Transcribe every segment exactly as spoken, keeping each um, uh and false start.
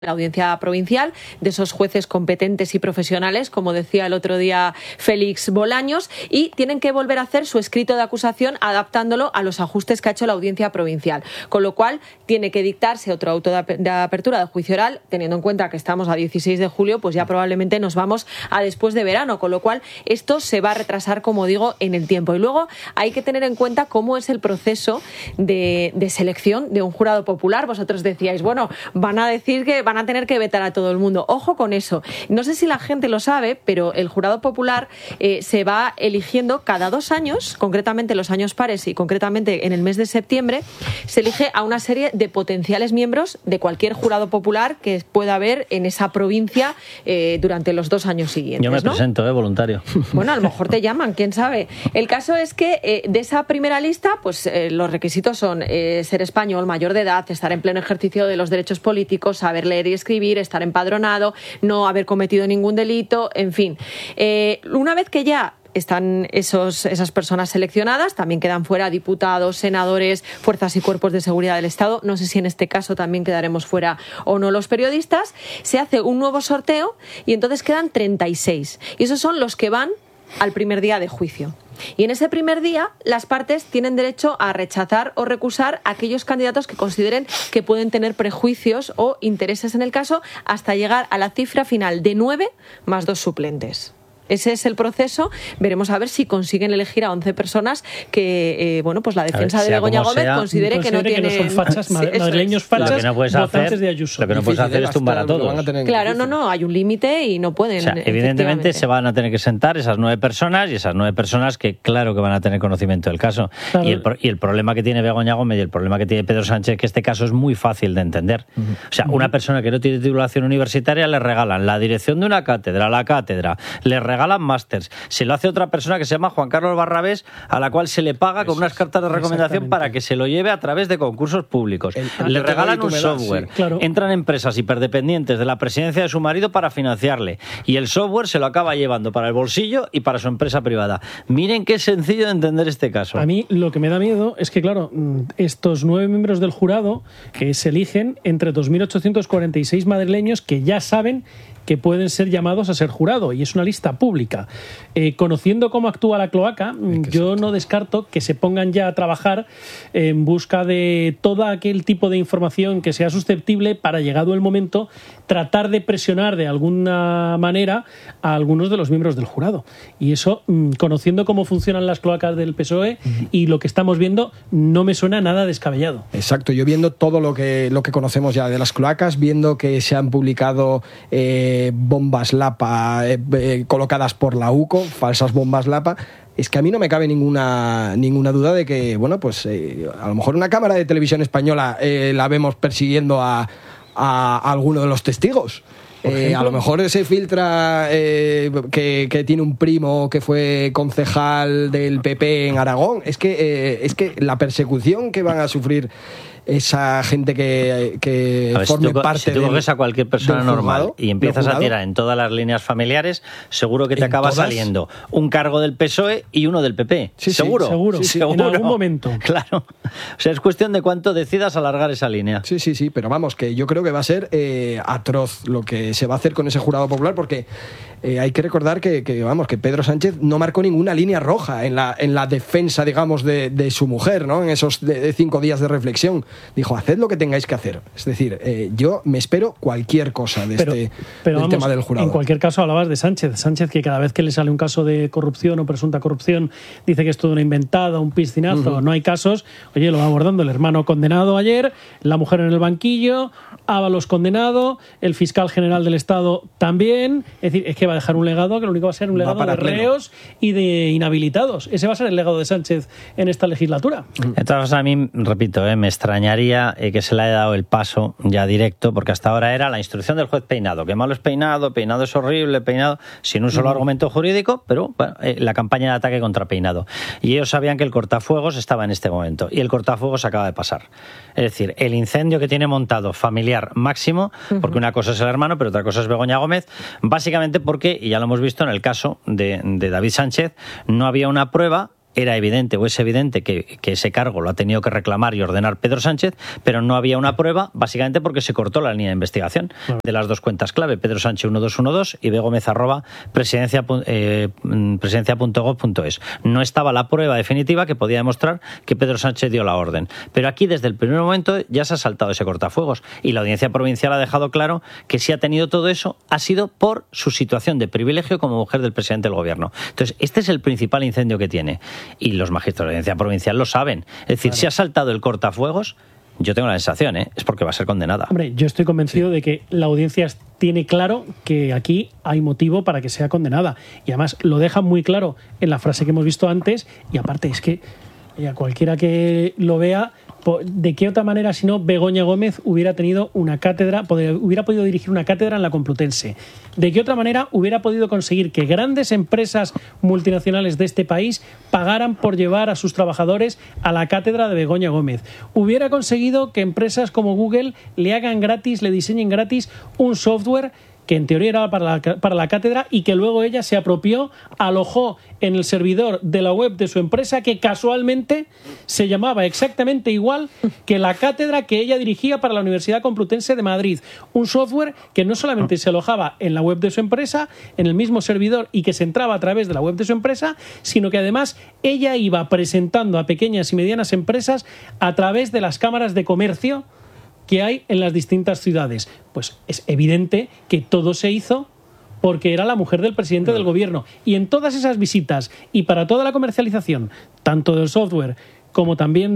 la audiencia provincial, de esos jueces competentes y profesionales, como decía el otro día Félix Bolaños, y tienen que volver a hacer su escrito de acusación adaptándolo a los ajustes que ha hecho la audiencia provincial, con lo cual tiene que dictarse otro auto de apertura de juicio oral, teniendo en cuenta que estamos a dieciséis de julio, pues ya probablemente nos vamos a después de verano, con lo cual esto se va a retrasar, como digo, en el tiempo. Y luego hay que tener en cuenta cómo es el proceso de, de selección de un jurado popular. Vosotros decíais, bueno, van a decir que van a tener que vetar a todo el mundo. Ojo con eso. No sé si la gente lo sabe, pero el jurado popular eh, se va eligiendo cada dos años, concretamente los años pares y concretamente en el mes de septiembre, se elige a una serie de potenciales miembros de cualquier jurado popular que pueda haber en esa provincia eh, durante los dos años siguientes. Yo me ¿no? presento, eh, voluntario. Bueno, a lo mejor te llaman, quién sabe. El caso es que eh, de esa primera lista, pues eh, los requisitos son eh, ser español, mayor de edad, estar en pleno ejercicio de los derechos políticos, saber leer y escribir, estar empadronado, no haber cometido ningún delito, en fin. Eh, una vez que ya están esos, esas personas seleccionadas, también quedan fuera diputados, senadores, fuerzas y cuerpos de seguridad del Estado, no sé si en este caso también quedaremos fuera o no los periodistas, se hace un nuevo sorteo y entonces quedan treinta y seis. Y esos son los que van al primer día de juicio. Y en ese primer día las partes tienen derecho a rechazar o recusar a aquellos candidatos que consideren que pueden tener prejuicios o intereses en el caso, hasta llegar a la cifra final de nueve más dos suplentes. Ese es el proceso. Veremos a ver si consiguen elegir a once personas que, eh, bueno, pues la defensa ver, de Begoña Gómez sea, considere, considere que no tienen... Que no son fachas, madrileños fachas, lo que no puedes hacer, de Ayuso. Lo que no puedes hacer es tumbar a todos. A claro, no, no, hay un límite y no pueden... O sea, evidentemente se van a tener que sentar esas nueve personas y esas nueve personas que claro que van a tener conocimiento del caso. Claro. Y, el, y el problema que tiene Begoña Gómez y el problema que tiene Pedro Sánchez, que este caso es muy fácil de entender. Uh-huh. O sea, uh-huh. una persona que no tiene titulación universitaria le regalan la dirección de una cátedra, la cátedra, le regalan másters. Se lo hace otra persona que se llama Juan Carlos Barrabés, a la cual se le paga con unas cartas de recomendación para que se lo lleve a través de concursos públicos. El, le regalan un software. Sí, claro. Entran empresas hiperdependientes de la presidencia de su marido para financiarle. Y el software se lo acaba llevando para el bolsillo y para su empresa privada. Miren qué sencillo de entender este caso. A mí lo que me da miedo es que, claro, estos nueve miembros del jurado que se eligen entre dos mil ochocientos cuarenta y seis madrileños que ya saben que pueden ser llamados a ser jurado, y es una lista pública. Eh, conociendo cómo actúa la cloaca, yo no descarto que se pongan ya a trabajar en busca de todo aquel tipo de información que sea susceptible para, llegado el momento, tratar de presionar de alguna manera a algunos de los miembros del jurado. Y eso, conociendo cómo funcionan las cloacas del P S O E uh-huh. y lo que estamos viendo, no me suena nada descabellado. Exacto, yo viendo todo lo que, lo que conocemos ya de las cloacas, viendo que se han publicado eh, bombas Lapa eh, eh, colocadas por la U C O, falsas bombas Lapa, es que a mí no me cabe ninguna ninguna duda de que, bueno, pues eh, a lo mejor una cámara de televisión española eh, la vemos persiguiendo a, a, a alguno de los testigos. Eh, a lo mejor se filtra eh, que, que tiene un primo que fue concejal del P P en Aragón. Es que, eh, es que la persecución que van a sufrir esa gente que, que ver, forme si tú, parte si tú coges a cualquier persona normal y empiezas a tirar en todas las líneas familiares, seguro que te acaba todas? saliendo un cargo del P S O E y uno del P P. Sí, seguro, sí, seguro, sí, sí. seguro. En algún momento. Claro. O sea, es cuestión de cuánto decidas alargar esa línea. Sí, sí, sí, pero vamos, que yo creo que va a ser eh, atroz lo que se va a hacer con ese jurado popular, porque eh, hay que recordar que, que, vamos, que Pedro Sánchez no marcó ninguna línea roja en la, en la defensa, digamos, de, de su mujer, ¿no? En esos de, de cinco días de reflexión. Dijo, haced lo que tengáis que hacer. Es decir, eh, yo me espero cualquier cosa de pero, este pero del vamos, tema del jurado. En cualquier caso, hablabas de Sánchez. Sánchez, que cada vez que le sale un caso de corrupción o presunta corrupción, dice que es todo una inventada, un piscinazo, uh-huh. no hay casos. Oye, lo va abordando el hermano condenado ayer, la mujer en el banquillo, Ábalos condenado, el fiscal general del Estado también. Es decir, es que va a dejar un legado que lo único va a ser un legado de reos y de inhabilitados. Ese va a ser el legado de Sánchez en esta legislatura. Entonces, a mí, repito, eh, me extrañaría eh, que se le haya dado el paso ya directo, porque hasta ahora era la instrucción del juez Peinado, que malo es Peinado, Peinado es horrible, Peinado, sin un solo uh-huh. argumento jurídico, pero bueno, eh, la campaña de ataque contra Peinado. Y ellos sabían que el cortafuegos estaba en este momento, y el cortafuegos acaba de pasar. Es decir, el incendio que tiene montado familiar máximo, porque una cosa es el hermano, pero otra cosa es Begoña Gómez, básicamente porque, y ya lo hemos visto en el caso de, de David Sánchez, no había una prueba era evidente o es evidente que, que ese cargo lo ha tenido que reclamar y ordenar Pedro Sánchez, pero no había una prueba, básicamente porque se cortó la línea de investigación de las dos cuentas clave, Pedro Sánchez uno dos uno dos y B Gómez arroba presidencia, eh, presidencia punto gov punto es. No estaba la prueba definitiva que podía demostrar que Pedro Sánchez dio la orden. Pero aquí, desde el primer momento, ya se ha saltado ese cortafuegos y la Audiencia Provincial ha dejado claro que si ha tenido todo eso ha sido por su situación de privilegio como mujer del presidente del gobierno. Entonces, este es el principal incendio que tiene. Y los magistrados de la Audiencia Provincial lo saben. Es decir, claro. Si ha saltado el cortafuegos, yo tengo la sensación, ¿eh? es porque va a ser condenada. Hombre, yo estoy convencido sí. de que la audiencia tiene claro que aquí hay motivo para que sea condenada. Y además lo deja muy claro en la frase que hemos visto antes. Y aparte es que a cualquiera que lo vea, ¿de qué otra manera si no Begoña Gómez hubiera tenido una cátedra, hubiera podido dirigir una cátedra en la Complutense? ¿De qué otra manera hubiera podido conseguir que grandes empresas multinacionales de este país pagaran por llevar a sus trabajadores a la cátedra de Begoña Gómez? Hubiera conseguido que empresas como Google le hagan gratis, le diseñen gratis un software que en teoría era para la, para la cátedra y que luego ella se apropió, alojó en el servidor de la web de su empresa, que casualmente se llamaba exactamente igual que la cátedra que ella dirigía para la Universidad Complutense de Madrid. Un software que no solamente se alojaba en la web de su empresa, en el mismo servidor y que se entraba a través de la web de su empresa, sino que además ella iba presentando a pequeñas y medianas empresas a través de las cámaras de comercio que hay en las distintas ciudades. Pues es evidente que todo se hizo porque era la mujer del presidente del gobierno. Y en todas esas visitas y para toda la comercialización, tanto del software como también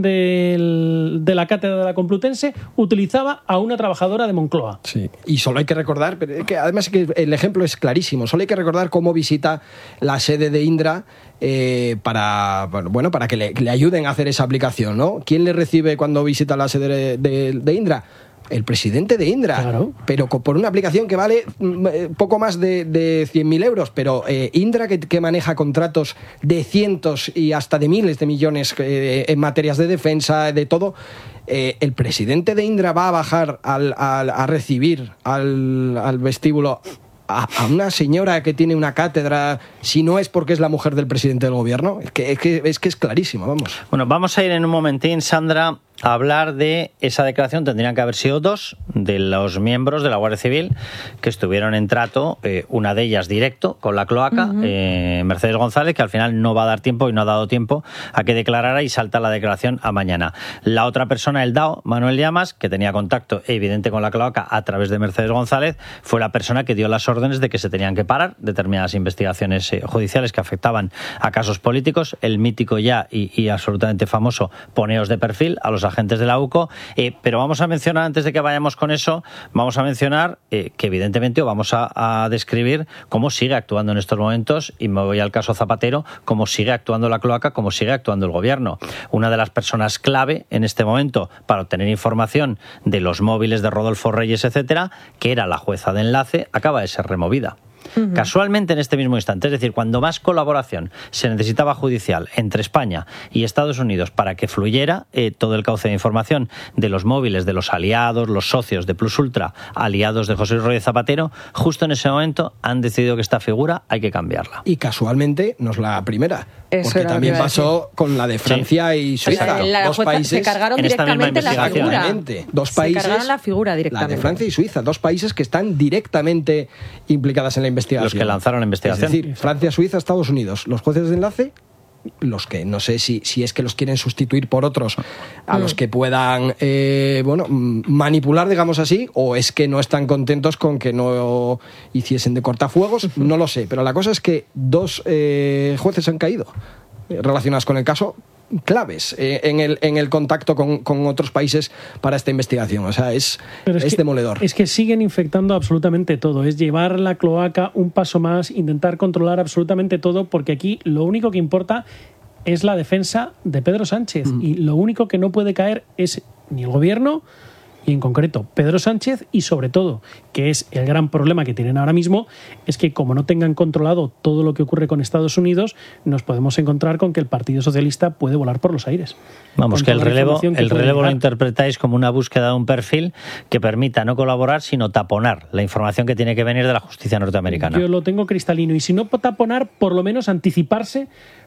del, de la cátedra de la Complutense, utilizaba a una trabajadora de Moncloa. Sí, y solo hay que recordar, pero que además que el ejemplo es clarísimo, solo hay que recordar cómo visita la sede de Indra eh, para, bueno, para que le, le ayuden a hacer esa aplicación, ¿no? ¿Quién le recibe cuando visita la sede de, de, de Indra? El presidente de Indra, claro. Pero por una aplicación que vale poco más de, de cien mil euros, pero eh, Indra que, que maneja contratos de cientos y hasta de miles de millones eh, en materias de defensa, de todo, eh, el presidente de Indra va a bajar al, al, a recibir al, al vestíbulo a, a una señora que tiene una cátedra, si no es porque es la mujer del presidente del gobierno. Es que es, que, es, que es clarísimo, vamos. Bueno, vamos a ir en un momentín, Sandra, a hablar de esa declaración. Tendrían que haber sido dos de los miembros de la Guardia Civil que estuvieron en trato, eh, una de ellas directo con la cloaca, uh-huh. eh, Mercedes González, que al final no va a dar tiempo y no ha dado tiempo a que declarara y salta la declaración a mañana. La otra persona, el D A O, Manuel Llamas, que tenía contacto evidente con la cloaca a través de Mercedes González, fue la persona que dio las órdenes de que se tenían que parar determinadas investigaciones eh, judiciales que afectaban a casos políticos, el mítico ya y, y absolutamente famoso poneos de perfil a los agentes de la U C O, eh, pero vamos a mencionar, antes de que vayamos con eso, vamos a mencionar eh, que evidentemente vamos a, a describir cómo sigue actuando en estos momentos, y me voy al caso Zapatero, cómo sigue actuando la cloaca, cómo sigue actuando el gobierno. Una de las personas clave en este momento para obtener información de los móviles de Rodolfo Reyes, etcétera, que era la jueza de enlace, acaba de ser removida. Uh-huh. Casualmente en este mismo instante, es decir, cuando más colaboración se necesitaba judicial entre España y Estados Unidos para que fluyera eh, todo el cauce de información de los móviles de los aliados, los socios de Plus Ultra, aliados de José Luis Rodríguez Zapatero, justo en ese momento han decidido que esta figura hay que cambiarla. Y casualmente no es la primera, Eso porque también pasó con la de Francia sí. y Suiza. O sea, la dos jueza, países se cargaron directamente la figura. Dos países, se cargaron la figura directamente. La de Francia y Suiza, dos países que están directamente implicadas en la investigación. Los que lanzaron la investigación. Es decir, Francia, Suiza, Estados Unidos. Los jueces de enlace, los que no sé si, si es que los quieren sustituir por otros a mm. los que puedan eh, bueno, manipular, digamos así, o es que no están contentos con que no hiciesen de cortafuegos, no lo sé. Pero la cosa es que dos eh, jueces han caído relacionados con el caso, claves eh, en, el, en el contacto con, con otros países para esta investigación. O sea, es, es, es que, demoledor. Es que siguen infectando absolutamente todo. Es llevar la cloaca un paso más, intentar controlar absolutamente todo, porque aquí lo único que importa es la defensa de Pedro Sánchez. Mm. Y lo único que no puede caer es ni el gobierno, y en concreto Pedro Sánchez, y sobre todo, que es el gran problema que tienen ahora mismo, es que como no tengan controlado todo lo que ocurre con Estados Unidos, nos podemos encontrar con que el Partido Socialista puede volar por los aires. Vamos, que el relevo, que el relevo lo interpretáis como una búsqueda de un perfil que permita no colaborar, sino taponar la información que tiene que venir de la justicia norteamericana. Yo lo tengo cristalino, y si no taponar, por lo menos anticiparse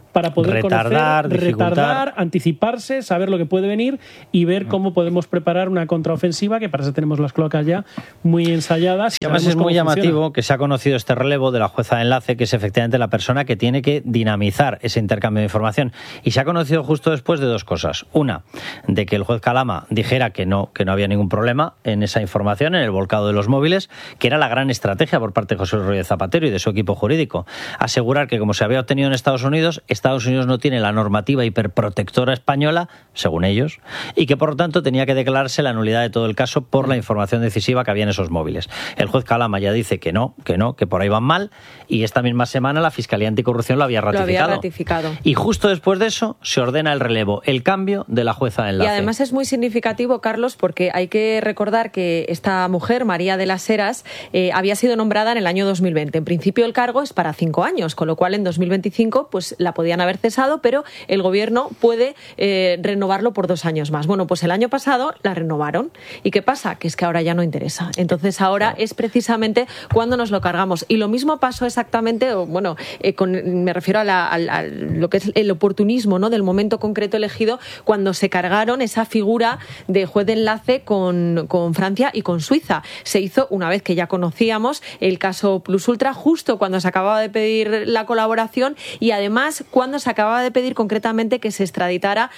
para poder retardar, conocer, dificultar. retardar, anticiparse, saber lo que puede venir y ver cómo podemos preparar una contraofensiva, que para eso tenemos las cloacas ya muy ensayadas. Y además es muy llamativo funciona. que se ha conocido este relevo de la jueza de enlace, que es efectivamente la persona que tiene que dinamizar ese intercambio de información. Y se ha conocido justo después de dos cosas. Una, de que el juez Calama dijera que no, que no había ningún problema en esa información, en el volcado de los móviles, que era la gran estrategia por parte de José Rodríguez Zapatero y de su equipo jurídico. Asegurar que, como se había obtenido en Estados Unidos, Estados Unidos no tiene la normativa hiperprotectora española, según ellos, y que por lo tanto tenía que declararse la nulidad de todo el caso por la información decisiva que había en esos móviles. El juez Calama ya dice que no, que no, que por ahí van mal, y esta misma semana la Fiscalía Anticorrupción lo había ratificado. Lo había ratificado. Y justo después de eso se ordena el relevo, el cambio de la jueza de enlace. Y además es muy significativo, Carlos, porque hay que recordar que esta mujer, María de las Heras, eh, había sido nombrada en el año dos mil veinte. En principio el cargo es para cinco años, con lo cual en dos mil veinticinco pues la podían haber cesado, pero el gobierno puede eh, renovarlo por dos años más. Bueno, pues el año pasado la renovaron. ¿Y qué pasa? Que es que ahora ya no interesa. Entonces ahora es precisamente cuando nos lo cargamos. Y lo mismo pasó exactamente, o, bueno, eh, con, me refiero a, la, a, a lo que es el oportunismo, ¿no?, del momento concreto elegido, cuando se cargaron esa figura de juez de enlace con, con Francia y con Suiza. Se hizo una vez que ya conocíamos el caso Plus Ultra, justo cuando se acababa de pedir la colaboración y además cuando se acababa de pedir concretamente que se extraditara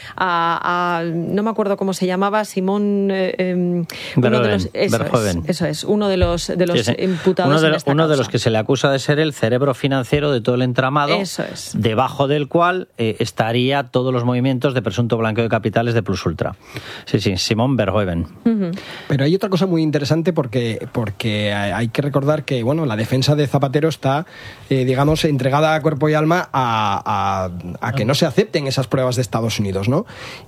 a, a no me acuerdo cómo se llamaba, Simón eh, eh, uno de los, eso, es, eso es, uno de los, de los sí, sí. imputados uno de, en esta uno causa. de los que se le acusa de ser el cerebro financiero de todo el entramado, eso es. debajo del cual eh, estaría todos los movimientos de presunto blanqueo de capitales de Plus Ultra. Sí, sí, Simón Verhoeven. Uh-huh. Pero hay otra cosa muy interesante porque, porque hay que recordar que, bueno, la defensa de Zapatero está, eh, digamos, entregada a cuerpo y alma a, a, a que no se acepten esas pruebas de Estados Unidos, ¿no?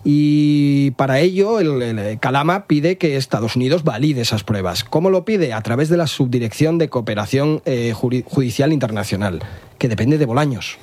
Y para ello el, el Calama pide que Estados Unidos valide esas pruebas. ¿Cómo lo pide? A través de la Subdirección de Cooperación eh, Judicial Internacional, que depende de Bolaños.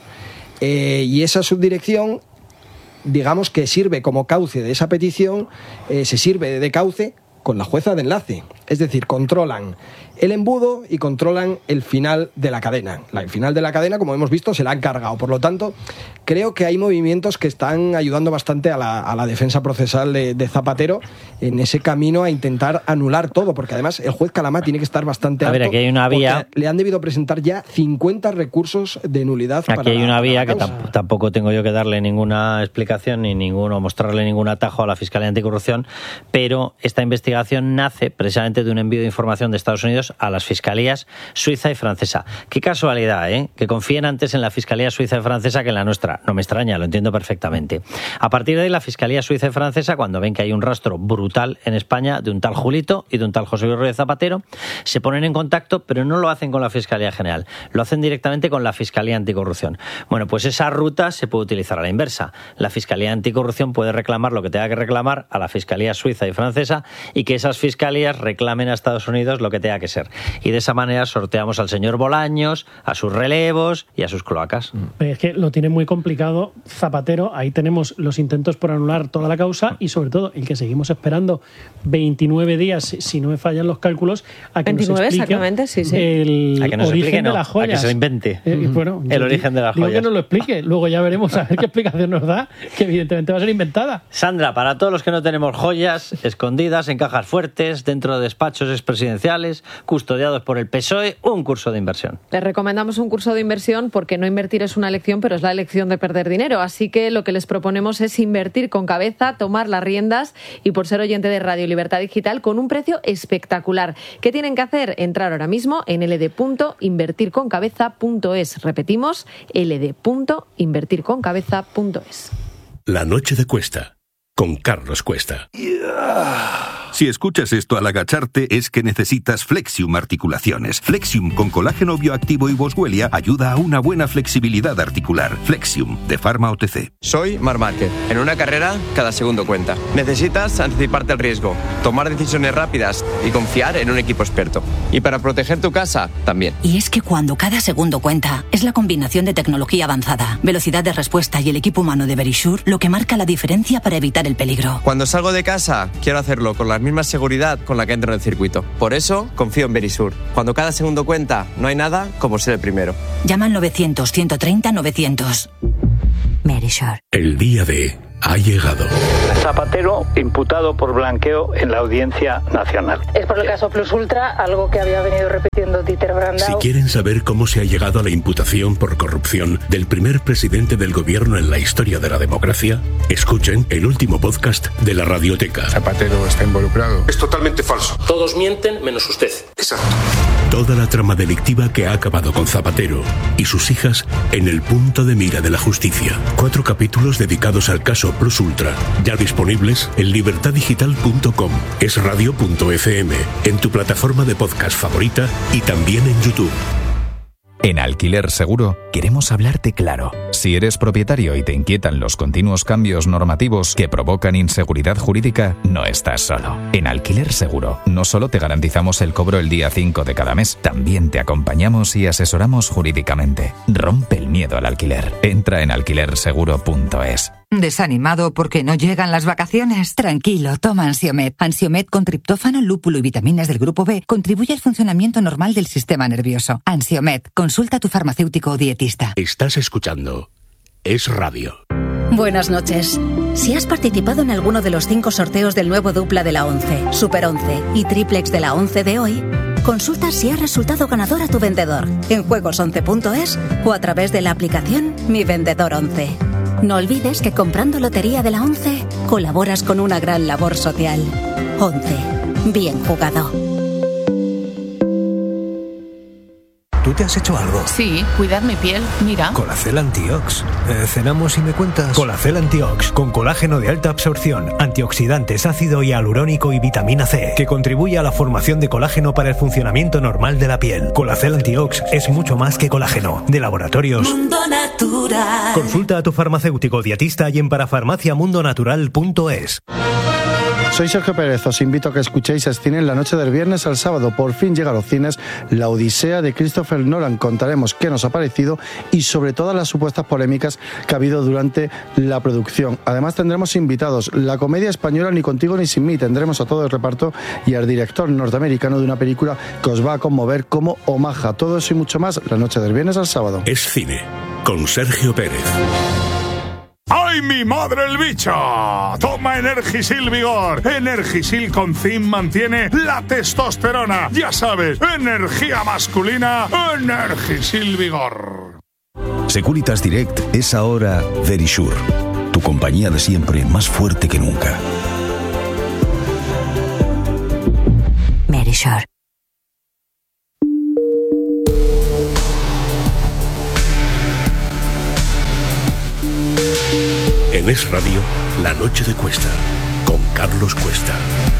Eh, y esa subdirección, digamos que sirve como cauce de esa petición, eh, se sirve de cauce con la jueza de enlace. Es decir, controlan el embudo y controlan el final de la cadena. El final de la cadena, como hemos visto, se la han cargado. Por lo tanto, creo que hay movimientos que están ayudando bastante a la, a la defensa procesal de, de Zapatero en ese camino a intentar anular todo, porque además el juez Calama tiene que estar bastante alto. A ver, aquí hay una vía. Le han debido presentar ya cincuenta recursos de nulidad. Aquí para hay una la, vía para que tamp- tampoco tengo yo que darle ninguna explicación ni ninguno mostrarle ningún atajo a la Fiscalía Anticorrupción, pero esta investigación nace precisamente de un envío de información de Estados Unidos a las fiscalías suiza y francesa. Qué casualidad, ¿eh? Que confíen antes en la Fiscalía Suiza y Francesa que en la nuestra. No me extraña, lo entiendo perfectamente. A partir de ahí, la Fiscalía Suiza y Francesa, cuando ven que hay un rastro brutal en España de un tal Julito y de un tal José Luis Rodríguez Zapatero, se ponen en contacto, pero no lo hacen con la Fiscalía General, lo hacen directamente con la Fiscalía Anticorrupción. Bueno, pues esa ruta se puede utilizar a la inversa. La Fiscalía Anticorrupción puede reclamar lo que tenga que reclamar a la Fiscalía Suiza y Francesa y que esas fiscalías reclamen a Estados Unidos lo que tenga que ser. Y de esa manera sorteamos al señor Bolaños, a sus relevos y a sus cloacas. Es que lo tiene muy complicado Zapatero. Ahí tenemos los intentos por anular toda la causa y sobre todo el que seguimos esperando veintinueve días, si no me fallan los cálculos, a que veintinueve, nos explique exactamente, sí, sí. el a que nos origen explique, no, de las joyas. A que se lo invente. Eh, bueno, el origen de las digo joyas. que nos lo explique. Luego ya veremos a ver qué explicación nos da, que evidentemente va a ser inventada. Sandra, para todos los que no tenemos joyas escondidas en cajas fuertes, dentro de despachos expresidenciales, custodiados por el P S O E, un curso de inversión. Les recomendamos un curso de inversión porque no invertir es una elección, pero es la elección de perder dinero. Así que lo que les proponemos es invertir con cabeza, tomar las riendas y por ser oyente de Radio Libertad Digital con un precio espectacular. ¿Qué tienen que hacer? Entrar ahora mismo en l d punto invertir con cabeza punto es. Repetimos, l d punto invertir con cabeza punto es. La noche de Cuesta, con Carlos Cuesta. Yeah. Si escuchas esto al agacharte es que necesitas Flexium Articulaciones. Flexium con colágeno bioactivo y boswellia ayuda a una buena flexibilidad articular. Flexium, de Pharma O T C. Soy Marc Márquez. En una carrera, cada segundo cuenta. Necesitas anticiparte al riesgo, tomar decisiones rápidas y confiar en un equipo experto. Y para proteger tu casa, también. Y es que cuando cada segundo cuenta, es la combinación de tecnología avanzada, velocidad de respuesta y el equipo humano de Verisure lo que marca la diferencia para evitar el peligro. Cuando salgo de casa, quiero hacerlo con la misma seguridad con la que entro en el circuito. Por eso, confío en Verisure. Cuando cada segundo cuenta, no hay nada como ser el primero. Llama al novecientos, ciento treinta, novecientos. Merisure. El día de ha llegado. Zapatero imputado por blanqueo en la Audiencia Nacional. Es por el caso Plus Ultra, algo que había venido repitiendo Dieter Brandau. Si quieren saber cómo se ha llegado a la imputación por corrupción del primer presidente del gobierno en la historia de la democracia, escuchen el último podcast de la Radioteca. Zapatero está involucrado. Es totalmente falso. Todos mienten menos usted. Exacto. Toda la trama delictiva que ha acabado con Zapatero y sus hijas en el punto de mira de la justicia. Cuatro capítulos dedicados al caso Plus Ultra, ya disponibles en libertad digital punto com, esradio punto efe eme, en tu plataforma de podcast favorita y también en YouTube. En Alquiler Seguro queremos hablarte claro. Si eres propietario y te inquietan los continuos cambios normativos que provocan inseguridad jurídica, no estás solo. En Alquiler Seguro no solo te garantizamos el cobro el día cinco de cada mes, también te acompañamos y asesoramos jurídicamente. Rompe el miedo al alquiler. Entra en alquiler seguro punto es. ¿Desanimado porque no llegan las vacaciones? Tranquilo, toma Ansiomed. Ansiomed con triptófano, lúpulo y vitaminas del grupo B contribuye al funcionamiento normal del sistema nervioso. Ansiomed, consulta a tu farmacéutico o dietista. Estás escuchando Es Radio. Buenas noches. Si has participado en alguno de los cinco sorteos del nuevo dupla de la once, Super once y Triplex de la once de hoy, consulta si has resultado ganador a tu vendedor en juegos once punto es o a través de la aplicación Mi Vendedor once. No olvides que comprando Lotería de la once colaboras con una gran labor social. once. Bien jugado. ¿Tú te has hecho algo? Sí, cuidar mi piel, mira. Colacel Antiox. Eh, ¿Cenamos y me cuentas? Colacel Antiox, con colágeno de alta absorción, antioxidantes, ácido hialurónico y vitamina C, que contribuye a la formación de colágeno para el funcionamiento normal de la piel. Colacel Antiox es mucho más que colágeno. De Laboratorios Mundo Natural. Consulta a tu farmacéutico dietista y en parafarmacia mundo natural punto es. Soy Sergio Pérez, os invito a que escuchéis Cine en la noche del viernes al sábado. Por fin llega a los cines La Odisea de Christopher Nolan. Contaremos qué nos ha parecido y sobre todas las supuestas polémicas que ha habido durante la producción. Además tendremos invitados, la comedia española Ni contigo ni sin mí. Tendremos a todo el reparto y al director norteamericano de una película que os va a conmover como Omaha. Todo eso y mucho más la noche del viernes al sábado. Es Cine con Sergio Pérez. ¡Ay, mi madre el bicho! Toma Energisil Vigor. Energisil con zinc mantiene la testosterona. Ya sabes, energía masculina, Energisil Vigor. Securitas Direct es ahora Verisure, tu compañía de siempre más fuerte que nunca. Merisure. En Es Radio, La Noche de Cuesta, con Carlos Cuesta.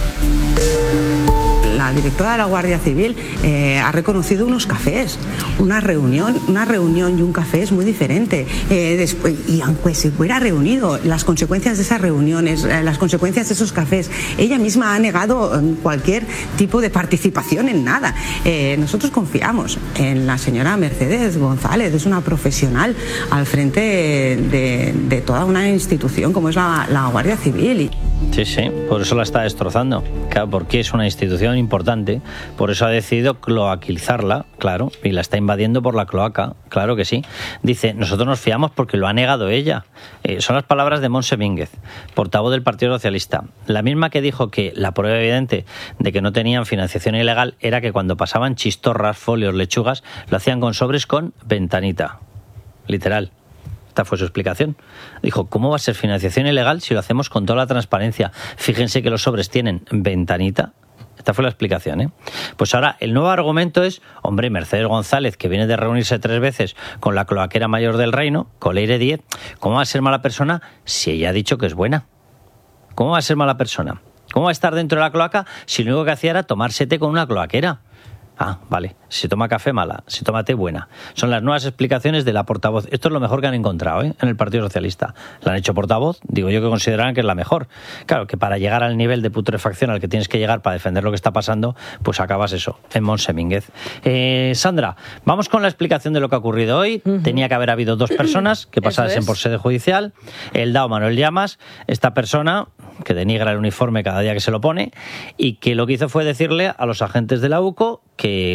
La directora de la Guardia Civil eh, ha reconocido unos cafés, una reunión, una reunión y un café es muy diferente. Eh, después, y aunque se hubiera reunido, las consecuencias de esas reuniones, eh, las consecuencias de esos cafés, ella misma ha negado eh, cualquier tipo de participación en nada. Eh, nosotros confiamos en la señora Mercedes González, es una profesional al frente de, de toda una institución como es la, la Guardia Civil. Y... Sí, sí, por eso la está destrozando. Claro, porque es una institución importante, por eso ha decidido cloaquizarla, claro, y la está invadiendo por la cloaca, claro que sí. Dice, nosotros nos fiamos porque lo ha negado ella. Eh, son las palabras de Montse Mínguez, portavoz del Partido Socialista, la misma que dijo que la prueba evidente de que no tenían financiación ilegal era que cuando pasaban chistorras, folios, lechugas, lo hacían con sobres con ventanita, literal. Esta fue su explicación. Dijo, ¿cómo va a ser financiación ilegal si lo hacemos con toda la transparencia? Fíjense que los sobres tienen ventanita. Esta fue la explicación, ¿eh? Pues ahora, el nuevo argumento es, hombre, Mercedes González, que viene de reunirse tres veces con la cloaquera mayor del reino, Coleire Díez, ¿cómo va a ser mala persona si ella ha dicho que es buena? ¿Cómo va a ser mala persona? ¿Cómo va a estar dentro de la cloaca si lo único que hacía era tomarse té con una cloaquera? Ah, vale. Si toma café, mala. Si toma té, buena. Son las nuevas explicaciones de la portavoz. Esto es lo mejor que han encontrado, ¿eh? En el Partido Socialista. La han hecho portavoz, digo yo que consideran que es la mejor. Claro, que para llegar al nivel de putrefacción al que tienes que llegar para defender lo que está pasando, pues acabas eso, en Montse Mínguez. Eh, Sandra, vamos con la explicación de lo que ha ocurrido hoy. Uh-huh. Tenía que haber habido dos personas que pasasen por sede judicial. El D A O Manuel Llamas, esta persona que denigra el uniforme cada día que se lo pone, y que lo que hizo fue decirle a los agentes de la U C O que lo que tenían que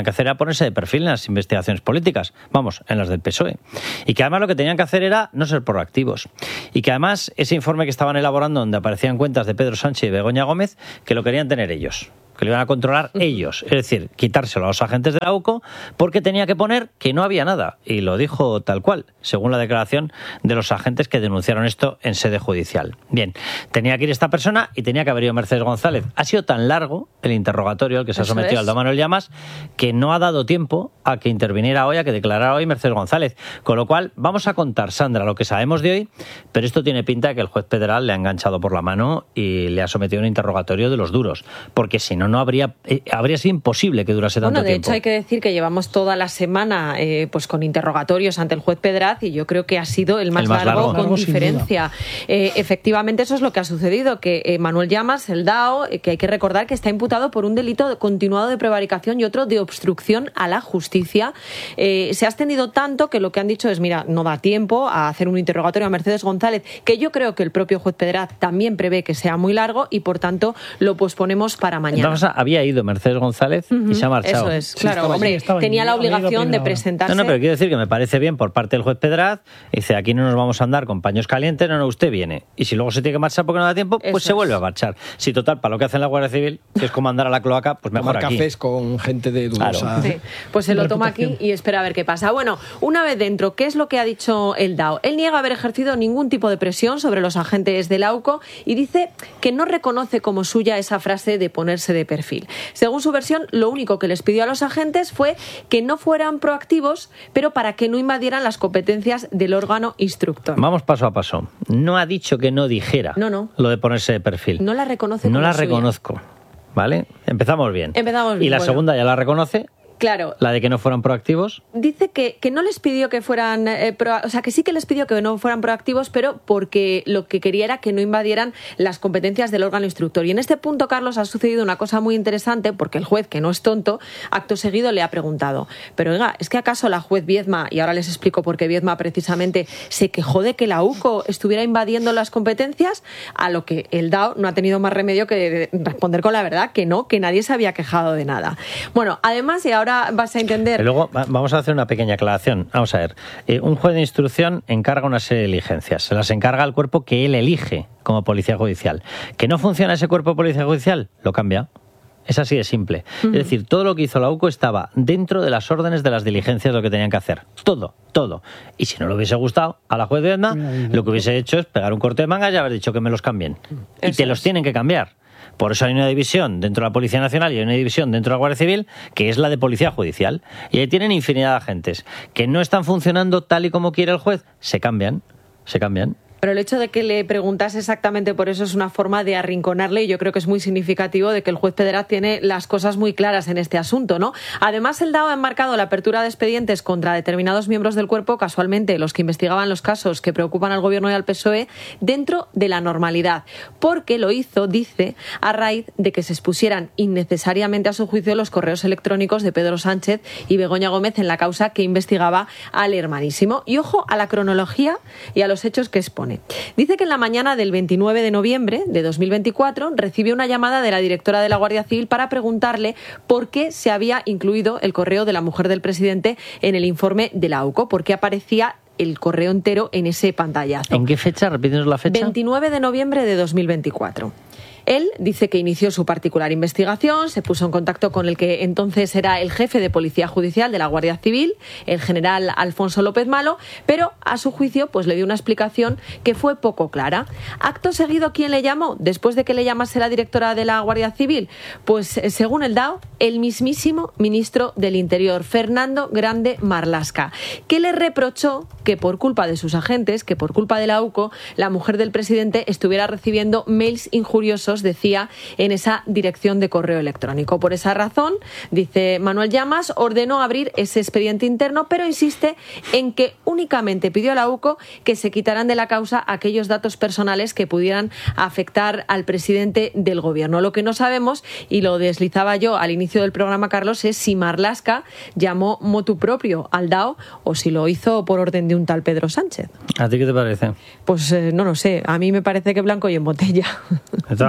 que hacer era ponerse de perfil en las investigaciones políticas, vamos, en las del P S O E. Y que además lo que tenían que hacer era no ser proactivos. Y que además ese informe que estaban elaborando, donde aparecían cuentas de Pedro Sánchez y Begoña Gómez, que lo querían tener ellos, que lo iban a controlar ellos, es decir, quitárselo a los agentes de la UCO, porque tenía que poner que no había nada, y lo dijo tal cual, según la declaración de los agentes que denunciaron esto en sede judicial. Bien, tenía que ir esta persona y tenía que haber ido Mercedes González. Ha sido tan largo el interrogatorio al que se ha Eso sometido es. Aldo Manuel Llamas, que no ha dado tiempo a que interviniera hoy, a que declarara hoy Mercedes González. Con lo cual, vamos a contar, Sandra, lo que sabemos de hoy, pero esto tiene pinta de que el juez Pedral le ha enganchado por la mano y le ha sometido a un interrogatorio de los duros, porque si no, no habría, eh, habría sido imposible que durase tanto Bueno, de tiempo. hecho hay que decir que llevamos toda la semana eh, pues con interrogatorios ante el juez Pedraz y yo creo que ha sido el más, El más largo, largo. con Largo, sin diferencia. Eh, efectivamente, eso es lo que ha sucedido, que eh, Manuel Llamas, el D A O, eh, que hay que recordar que está imputado por un delito continuado de prevaricación y otro de obstrucción a la justicia. Eh, se ha extendido tanto que lo que han dicho es, mira, no da tiempo a hacer un interrogatorio a Mercedes González, que yo creo que el propio juez Pedraz también prevé que sea muy largo y por tanto lo posponemos para mañana. Vamos a, había ido Mercedes González y se ha marchado. Eso es, claro, hombre, tenía la obligación de presentarse. No, no, pero quiero decir que me parece bien por parte del juez Pedraz. Dice, aquí no nos vamos a andar con paños calientes, no, no, usted viene. Y si luego se tiene que marchar porque no da tiempo, pues Eso se vuelve es. a marchar. Si total, para lo que hace la Guardia Civil, que es como andar a la cloaca, pues mejor Tomar aquí. cafés con gente de dudosa. Claro. Sí, pues se lo toma aquí y espera a ver qué pasa. Bueno, una vez dentro, ¿qué es lo que ha dicho el D A O? Él niega haber ejercido ningún tipo de presión sobre los agentes de la UCO y dice que no reconoce como suya esa frase de ponerse de perfil. Según su versión, lo único que les pidió a los agentes fue que no fueran proactivos, pero para que no invadieran las competencias del órgano instructor. Vamos paso a paso. No ha dicho que no dijera No, no. lo de ponerse de perfil. No la reconoce No como la suya. reconozco. ¿Vale? Empezamos bien. Empezamos bien, Y la bueno. segunda ya la reconoce, Claro. la de que no fueran proactivos. Dice que, que no les pidió que fueran, eh, pro, o sea, que sí que les pidió que no fueran proactivos, pero porque lo que quería era que no invadieran las competencias del órgano instructor. Y en este punto, Carlos, ha sucedido una cosa muy interesante, porque el juez, que no es tonto, acto seguido le ha preguntado, pero oiga, ¿es que acaso la juez Viedma, y ahora les explico por qué Viedma precisamente se quejó de que la UCO estuviera invadiendo las competencias? A lo que el D A O no ha tenido más remedio que responder con la verdad, que no, que nadie se había quejado de nada. Bueno, además, y ahora vas a entender... Y luego va- vamos a hacer una pequeña aclaración. Vamos a ver. Eh, un juez de instrucción encarga una serie de diligencias. Se las encarga al cuerpo que él elige como policía judicial. ¿Que no funciona ese cuerpo de policía judicial? Lo cambia. Es así de simple. Ujú. Es decir, todo lo que hizo la UCO estaba dentro de las órdenes de las diligencias de lo que tenían que hacer. Todo, todo. Y si no le hubiese gustado a la juez de Viedma, lo que hubiese hecho es pegar un corte de manga y haber dicho que me los cambien. Y te los tienen que cambiar. Por eso hay una división dentro de la Policía Nacional y hay una división dentro de la Guardia Civil, que es la de Policía Judicial. Y ahí tienen infinidad de agentes que no están funcionando tal y como quiere el juez. Se cambian, se cambian. Pero el hecho de que le preguntase exactamente por eso es una forma de arrinconarle y yo creo que es muy significativo de que el juez Pedraz tiene las cosas muy claras en este asunto, ¿no? Además, el D A O ha enmarcado la apertura de expedientes contra determinados miembros del cuerpo, casualmente los que investigaban los casos que preocupan al gobierno y al P S O E, dentro de la normalidad, porque lo hizo, dice, a raíz de que se expusieran innecesariamente a su juicio los correos electrónicos de Pedro Sánchez y Begoña Gómez en la causa que investigaba al hermanísimo. Y ojo a la cronología y a los hechos que expone. Dice que en la mañana del veintinueve de noviembre de dos mil veinticuatro recibió una llamada de la directora de la Guardia Civil para preguntarle por qué se había incluido el correo de la mujer del presidente en el informe de la UCO, por qué aparecía el correo entero en ese pantallazo. ¿En qué fecha? Repítenos la fecha. veintinueve de noviembre de dos mil veinticuatro. Él dice que inició su particular investigación, se puso en contacto con el que entonces era el jefe de Policía Judicial de la Guardia Civil, el general Alfonso López Malo, pero a su juicio pues le dio una explicación que fue poco clara. Acto seguido, ¿quién le llamó? Después de que le llamase la directora de la Guardia Civil, pues según el D A O, el mismísimo ministro del Interior, Fernando Grande Marlaska, que le reprochó que por culpa de sus agentes, que por culpa de la UCO, la mujer del presidente estuviera recibiendo mails injuriosos, decía, en esa dirección de correo electrónico. Por esa razón, dice Manuel Llamas, ordenó abrir ese expediente interno, pero insiste en que únicamente pidió a la UCO que se quitaran de la causa aquellos datos personales que pudieran afectar al presidente del gobierno. Lo que no sabemos, y lo deslizaba yo al inicio del programa, Carlos, es si Marlaska llamó motu propio al D A O o si lo hizo por orden de un tal Pedro Sánchez. ¿A ti qué te parece? Pues eh, no lo sé, a mí me parece que blanco y en botella. De todas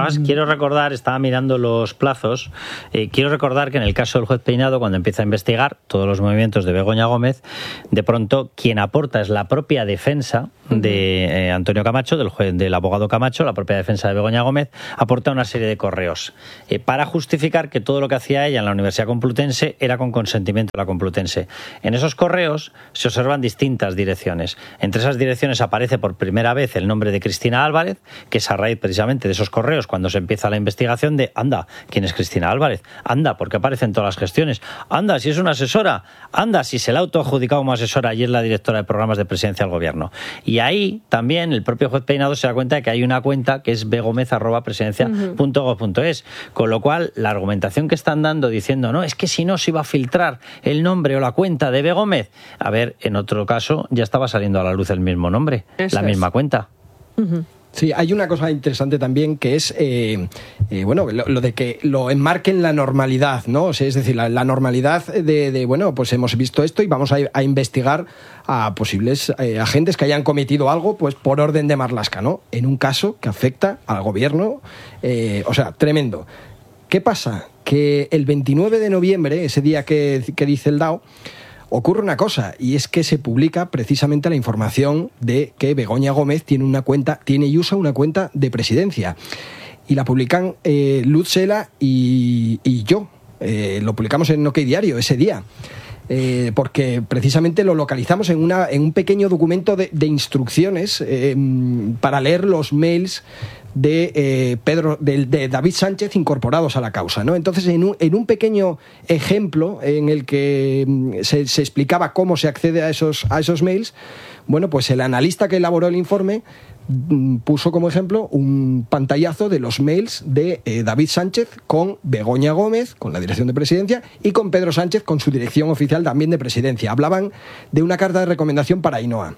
además quiero recordar, estaba mirando los plazos, eh, quiero recordar que en el caso del juez Peinado, cuando empieza a investigar todos los movimientos de Begoña Gómez, de pronto quien aporta es la propia defensa de eh, Antonio Camacho, del juez, del abogado Camacho, la propia defensa de Begoña Gómez, aporta una serie de correos eh, para justificar que todo lo que hacía ella en la Universidad Complutense era con consentimiento de la Complutense. En esos correos se observan distintas direcciones. Entre esas direcciones aparece por primera vez el nombre de Cristina Álvarez, que es a raíz precisamente de esos correos cuando se empieza la investigación de, anda, ¿quién es Cristina Álvarez? Anda, ¿por qué aparece en todas las gestiones? Anda, si es una asesora. Anda, si se la ha autoadjudicado como asesora y es la directora de programas de presidencia del gobierno. Y ahí también el propio juez Peinado se da cuenta de que hay una cuenta que es begomez arroba presidencia punto gob punto es, con lo cual la argumentación que están dando diciendo, no, es que si no se iba a filtrar el nombre o la cuenta de Begómez, a ver, en otro caso ya estaba saliendo a la luz el mismo nombre, Eso la misma es. cuenta. Uh-huh. Sí, hay una cosa interesante también que es, eh, eh, bueno, lo, lo de que lo enmarquen la normalidad, ¿no? O sea, es decir, la, la normalidad de, de, bueno, pues hemos visto esto y vamos a, a investigar a posibles eh, agentes que hayan cometido algo, pues por orden de Marlaska, ¿no? En un caso que afecta al gobierno, eh, o sea, tremendo. ¿Qué pasa? Que el veintinueve de noviembre, ese día que, que dice el D A O, ocurre una cosa, y es que se publica precisamente la información de que Begoña Gómez tiene una cuenta, tiene y usa una cuenta de presidencia. Y la publican eh, Luz Sela y, y yo. Eh, lo publicamos en OK Diario ese día. Eh, porque precisamente lo localizamos en, una, en un pequeño documento de, de instrucciones eh, para leer los mails de eh, Pedro de, de David Sánchez incorporados a la causa, ¿no? Entonces, en un, en un pequeño ejemplo en el que se, se explicaba cómo se accede a esos, a esos mails, bueno, pues el analista que elaboró el informe puso como ejemplo un pantallazo de los mails de eh, David Sánchez con Begoña Gómez, con la dirección de presidencia, y con Pedro Sánchez con su dirección oficial también de presidencia. Hablaban de una carta de recomendación para Ainhoa.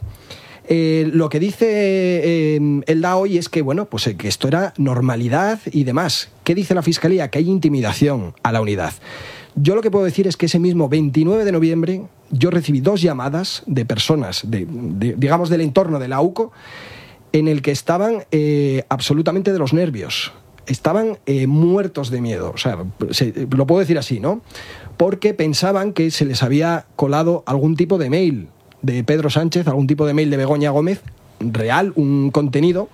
Eh, lo que dice eh, el D A hoy es que, bueno, pues eh, que esto era normalidad y demás. ¿Qué dice la Fiscalía? Que hay intimidación a la unidad. Yo lo que puedo decir es que ese mismo veintinueve de noviembre yo recibí dos llamadas de personas, de, de, digamos, del entorno de la U C O, en el que estaban eh, absolutamente de los nervios. Estaban eh, muertos de miedo. O sea, se, lo puedo decir así, ¿no? Porque pensaban que se les había colado algún tipo de mail de Pedro Sánchez, algún tipo de mail de Begoña Gómez, real, un contenido,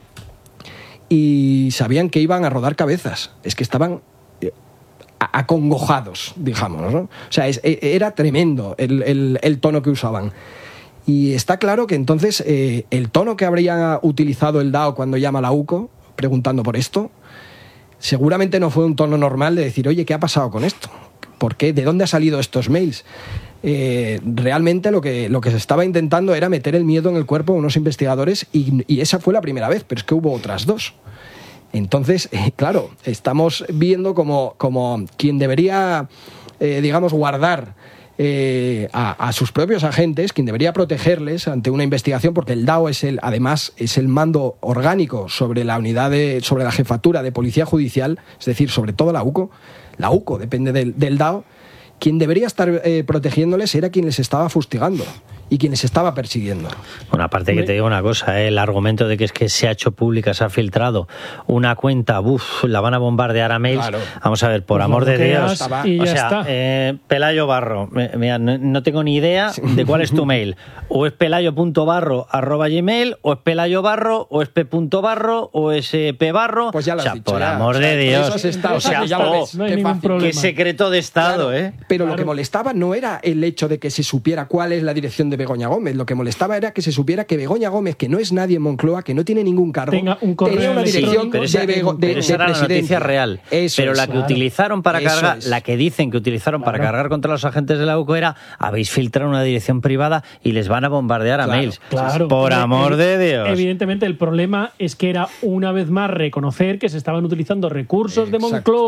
y sabían que iban a rodar cabezas. Es que estaban eh, acongojados, digamos, ¿no? O sea, es, era tremendo el, el, el tono que usaban. Y está claro que entonces eh, el tono que habría utilizado el D A O cuando llama a la U C O preguntando por esto, seguramente no fue un tono normal de decir, oye, ¿qué ha pasado con esto? ¿Por qué? ¿De dónde han salido estos mails? Eh, realmente lo que, lo que se estaba intentando era meter el miedo en el cuerpo de unos investigadores y, y esa fue la primera vez, pero es que hubo otras dos. Entonces, eh, claro, estamos viendo como, como quien debería, eh, digamos, guardar eh, a, a sus propios agentes, quien debería protegerles ante una investigación, porque el D A O es el, además es el mando orgánico sobre la unidad de, sobre la jefatura de Policía Judicial, es decir, sobre todo la U C O. La U C O depende del, del D A O. Quien debería estar eh, protegiéndoles era quien les estaba fustigando y quien les estaba persiguiendo. Bueno, aparte que te digo una cosa, ¿eh? El argumento de que es que se ha hecho pública, se ha filtrado una cuenta, uff, la van a bombardear a mails. Claro. Vamos a ver, por pues amor de Dios. O sea, eh, Pelayo Barro, mira, no, no tengo ni idea de cuál es tu mail. O es pelayo punto barro arroba gmail, o es pelayo barro, o es p.barro, o es pbarro. Pues ya lo has o sea, dicho, por ya. amor O sea, de Dios. Eso está, o sea, ya lo ves, no hay qué ningún fácil. problema. Qué secreto de Estado, claro, ¿eh? Pero claro. Lo que molestaba no era el hecho de que se supiera cuál es la dirección de Begoña Gómez. Lo que molestaba era que se supiera que Begoña Gómez, que no es nadie en Moncloa, que no tiene ningún cargo, tenga un correo tenía una dirección sí, pero esa, de, Bego, de, pero esa de era la noticia real. Eso pero es, la que claro. utilizaron para Eso cargar, es. la que dicen que utilizaron claro. para cargar contra los agentes de la U C O era habéis filtrado una dirección privada y les van a bombardear a claro, mails. Claro. Por amor de Dios. Evidentemente el problema es que era una vez más reconocer que se estaban utilizando recursos de Moncloa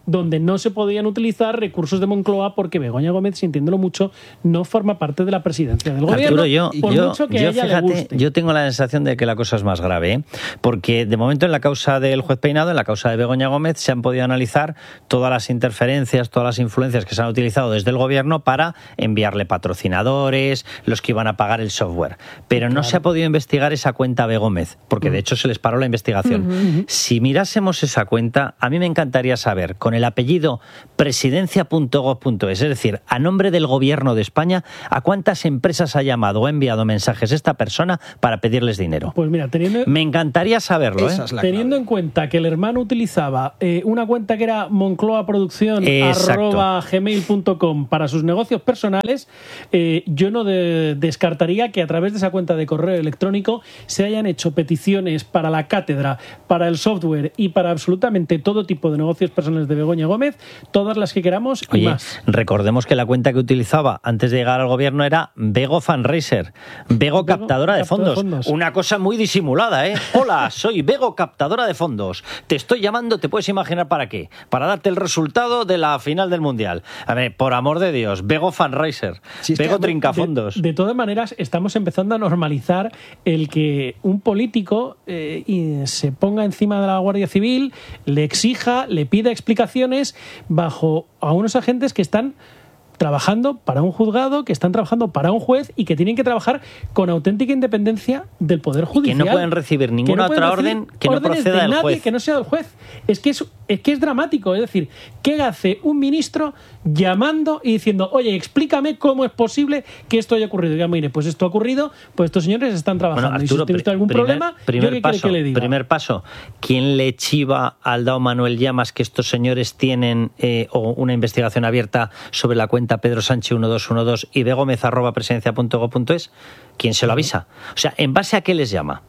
donde no se podían utilizar recursos de Moncloa porque Begoña Gómez, sintiéndolo mucho, no forma parte de la presidencia del gobierno. Arturo, yo, por yo, mucho que yo, a ella fíjate, le guste. yo tengo la sensación de que la cosa es más grave, ¿eh? Porque de momento en la causa del juez Peinado, en la causa de Begoña Gómez, se han podido analizar todas las interferencias, todas las influencias que se han utilizado desde el gobierno para enviarle patrocinadores, los que iban a pagar el software. Pero no claro. se ha podido investigar esa cuenta B. Gómez, porque de hecho se les paró la investigación. Uh-huh. Si mirásemos esa cuenta, a mí me encantaría saber, con el apellido presidencia punto gob punto es, es decir, a nombre del gobierno de España, a cuántas empresas ha llamado o ha enviado mensajes esta persona para pedirles dinero. Pues mira, teniendo... Me encantaría saberlo, ¿eh? Es teniendo en cuenta que el hermano utilizaba eh, una cuenta que era Moncloa Producción arroba gmail punto com para sus negocios personales, eh, yo no de, descartaría que a través de esa cuenta de correo electrónico se hayan hecho peticiones para la cátedra, para el software y para absolutamente todo tipo de negocios personales de Begoña Gómez, todas las que queramos y Oye, más. Recordemos que la cuenta que utilizaba antes de llegar al gobierno era Bego Fundraiser, Bego, Bego captadora, de, fondos. de fondos. Una cosa muy disimulada, ¿eh? Hola, soy Bego captadora de fondos. Te estoy llamando, te puedes imaginar para qué. Para darte el resultado de la final del Mundial. A ver, por amor de Dios, Bego Fundraiser, sí, Bego Trincafondos. De, de todas maneras, estamos empezando a normalizar el que un político eh, y se ponga encima de la Guardia Civil, le exija, le pida explicaciones bajo a unos agentes que están trabajando para un juzgado, que están trabajando para un juez y que tienen que trabajar con auténtica independencia del Poder Judicial. Que no pueden recibir ninguna no otra orden que no proceda de del nadie juez. Que no sea del juez. Es que es, es que es dramático. Es decir, ¿qué hace un ministro llamando y diciendo, oye, explícame cómo es posible que esto haya ocurrido? Y ya, mire, pues esto ha ocurrido, pues estos señores están trabajando. Bueno, Arturo, y si tiene usted algún primer, problema, primer ¿yo qué paso, quiere que le diga? Primer paso, ¿quién le chiva al dao Manuel Llamas que estos señores tienen eh, o una investigación abierta sobre la cuenta Pedro Sánchez uno dos uno dos y begomez arroba presidencia punto gob punto es? ¿Quién se lo avisa? O sea, ¿en base a qué les llama?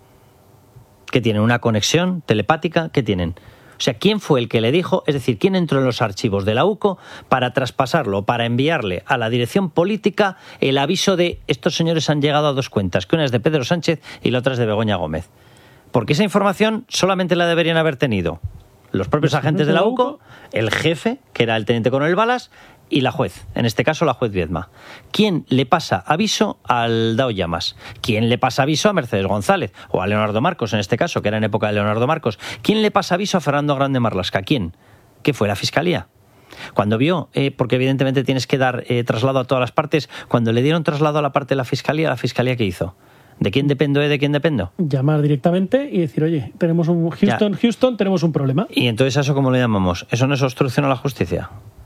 ¿Qué tienen? ¿Una conexión telepática? ¿Qué tienen? O sea, ¿quién fue el que le dijo? Es decir, ¿quién entró en los archivos de la U C O para traspasarlo, para enviarle a la dirección política el aviso de estos señores han llegado a dos cuentas, que una es de Pedro Sánchez y la otra es de Begoña Gómez? Porque esa información solamente la deberían haber tenido los propios agentes de la U C O, el jefe, que era el teniente coronel Balas, y la juez, en este caso la juez Viedma. ¿Quién le pasa aviso al dao Llamas? ¿Quién le pasa aviso a Mercedes González? O a Leonardo Marcos, en este caso, que era en época de Leonardo Marcos. ¿Quién le pasa aviso a Fernando Grande Marlaska? ¿Quién? ¿Qué fue? ¿La Fiscalía? Cuando vio, eh, porque evidentemente tienes que dar eh, traslado a todas las partes, cuando le dieron traslado a la parte de la Fiscalía, ¿la Fiscalía qué hizo? ¿De quién dependo? ¿Eh? ¿De quién dependo? Llamar directamente y decir, oye, tenemos un Houston, ya. Houston, tenemos un problema. ¿Y entonces eso cómo le llamamos? ¿Eso no es obstrucción a la justicia?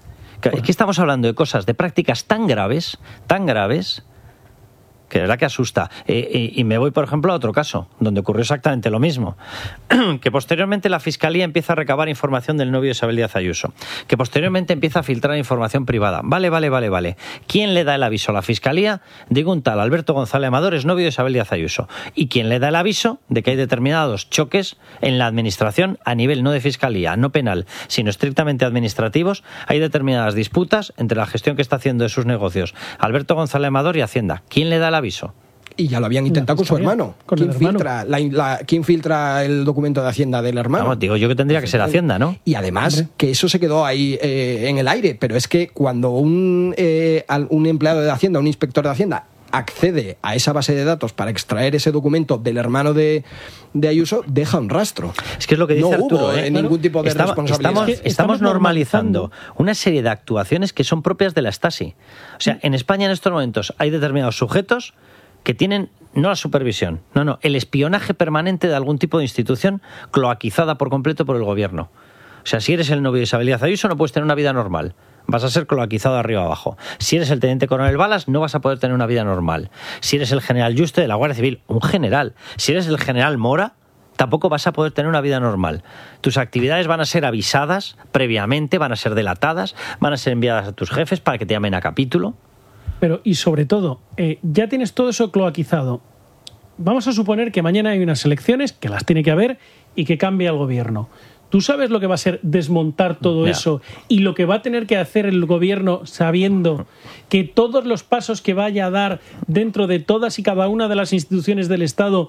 Es que estamos hablando de cosas, de prácticas tan graves, tan graves, que de verdad que asusta. Eh, eh, y me voy, por ejemplo, a otro caso, donde ocurrió exactamente lo mismo. Que posteriormente la Fiscalía empieza a recabar información del novio de Isabel Díaz Ayuso. Que posteriormente empieza a filtrar información privada. Vale, vale, vale, vale. ¿Quién le da el aviso a la Fiscalía de que un tal Alberto González Amador es novio de Isabel Díaz Ayuso? ¿Y quién le da el aviso de que hay determinados choques en la administración a nivel no de Fiscalía, no penal, sino estrictamente administrativos? Hay determinadas disputas entre la gestión que está haciendo de sus negocios Alberto González Amador y Hacienda. ¿Quién le da el aviso? Y ya lo habían intentado con su hermano. Con ¿Quién, el hermano. Filtra la, la, ¿Quién filtra el documento de Hacienda del hermano? Vamos, digo yo que tendría que ser Hacienda, ¿no? Y además, Hombre. que eso se quedó ahí eh, en el aire, pero es que cuando un, eh, un empleado de Hacienda, un inspector de Hacienda, accede a esa base de datos para extraer ese documento del hermano de, de Ayuso, deja un rastro. Es que es lo que dice no Arturo. Hubo, ¿eh? ningún tipo de estamos, responsabilidad. Estamos, es que estamos estamos normalizando, normalizando una serie de actuaciones que son propias de la Stasi. O sea, en España en estos momentos hay determinados sujetos que tienen no la supervisión, no, no, el espionaje permanente de algún tipo de institución cloaquizada por completo por el gobierno. O sea, si eres el novio de Isabel Díaz Ayuso no puedes tener una vida normal. Vas a ser cloaquizado de arriba abajo. Si eres el teniente coronel Balas, no vas a poder tener una vida normal. Si eres el general Juste de la Guardia Civil, un general. Si eres el general Mora, tampoco vas a poder tener una vida normal. Tus actividades van a ser avisadas previamente, van a ser delatadas, van a ser enviadas a tus jefes para que te llamen a capítulo. Pero, y sobre todo, eh, ya tienes todo eso cloaquizado. Vamos a suponer que mañana hay unas elecciones, que las tiene que haber, y que cambia el gobierno. ¿Tú sabes lo que va a ser desmontar todo yeah. eso y lo que va a tener que hacer el gobierno sabiendo que todos los pasos que vaya a dar dentro de todas y cada una de las instituciones del Estado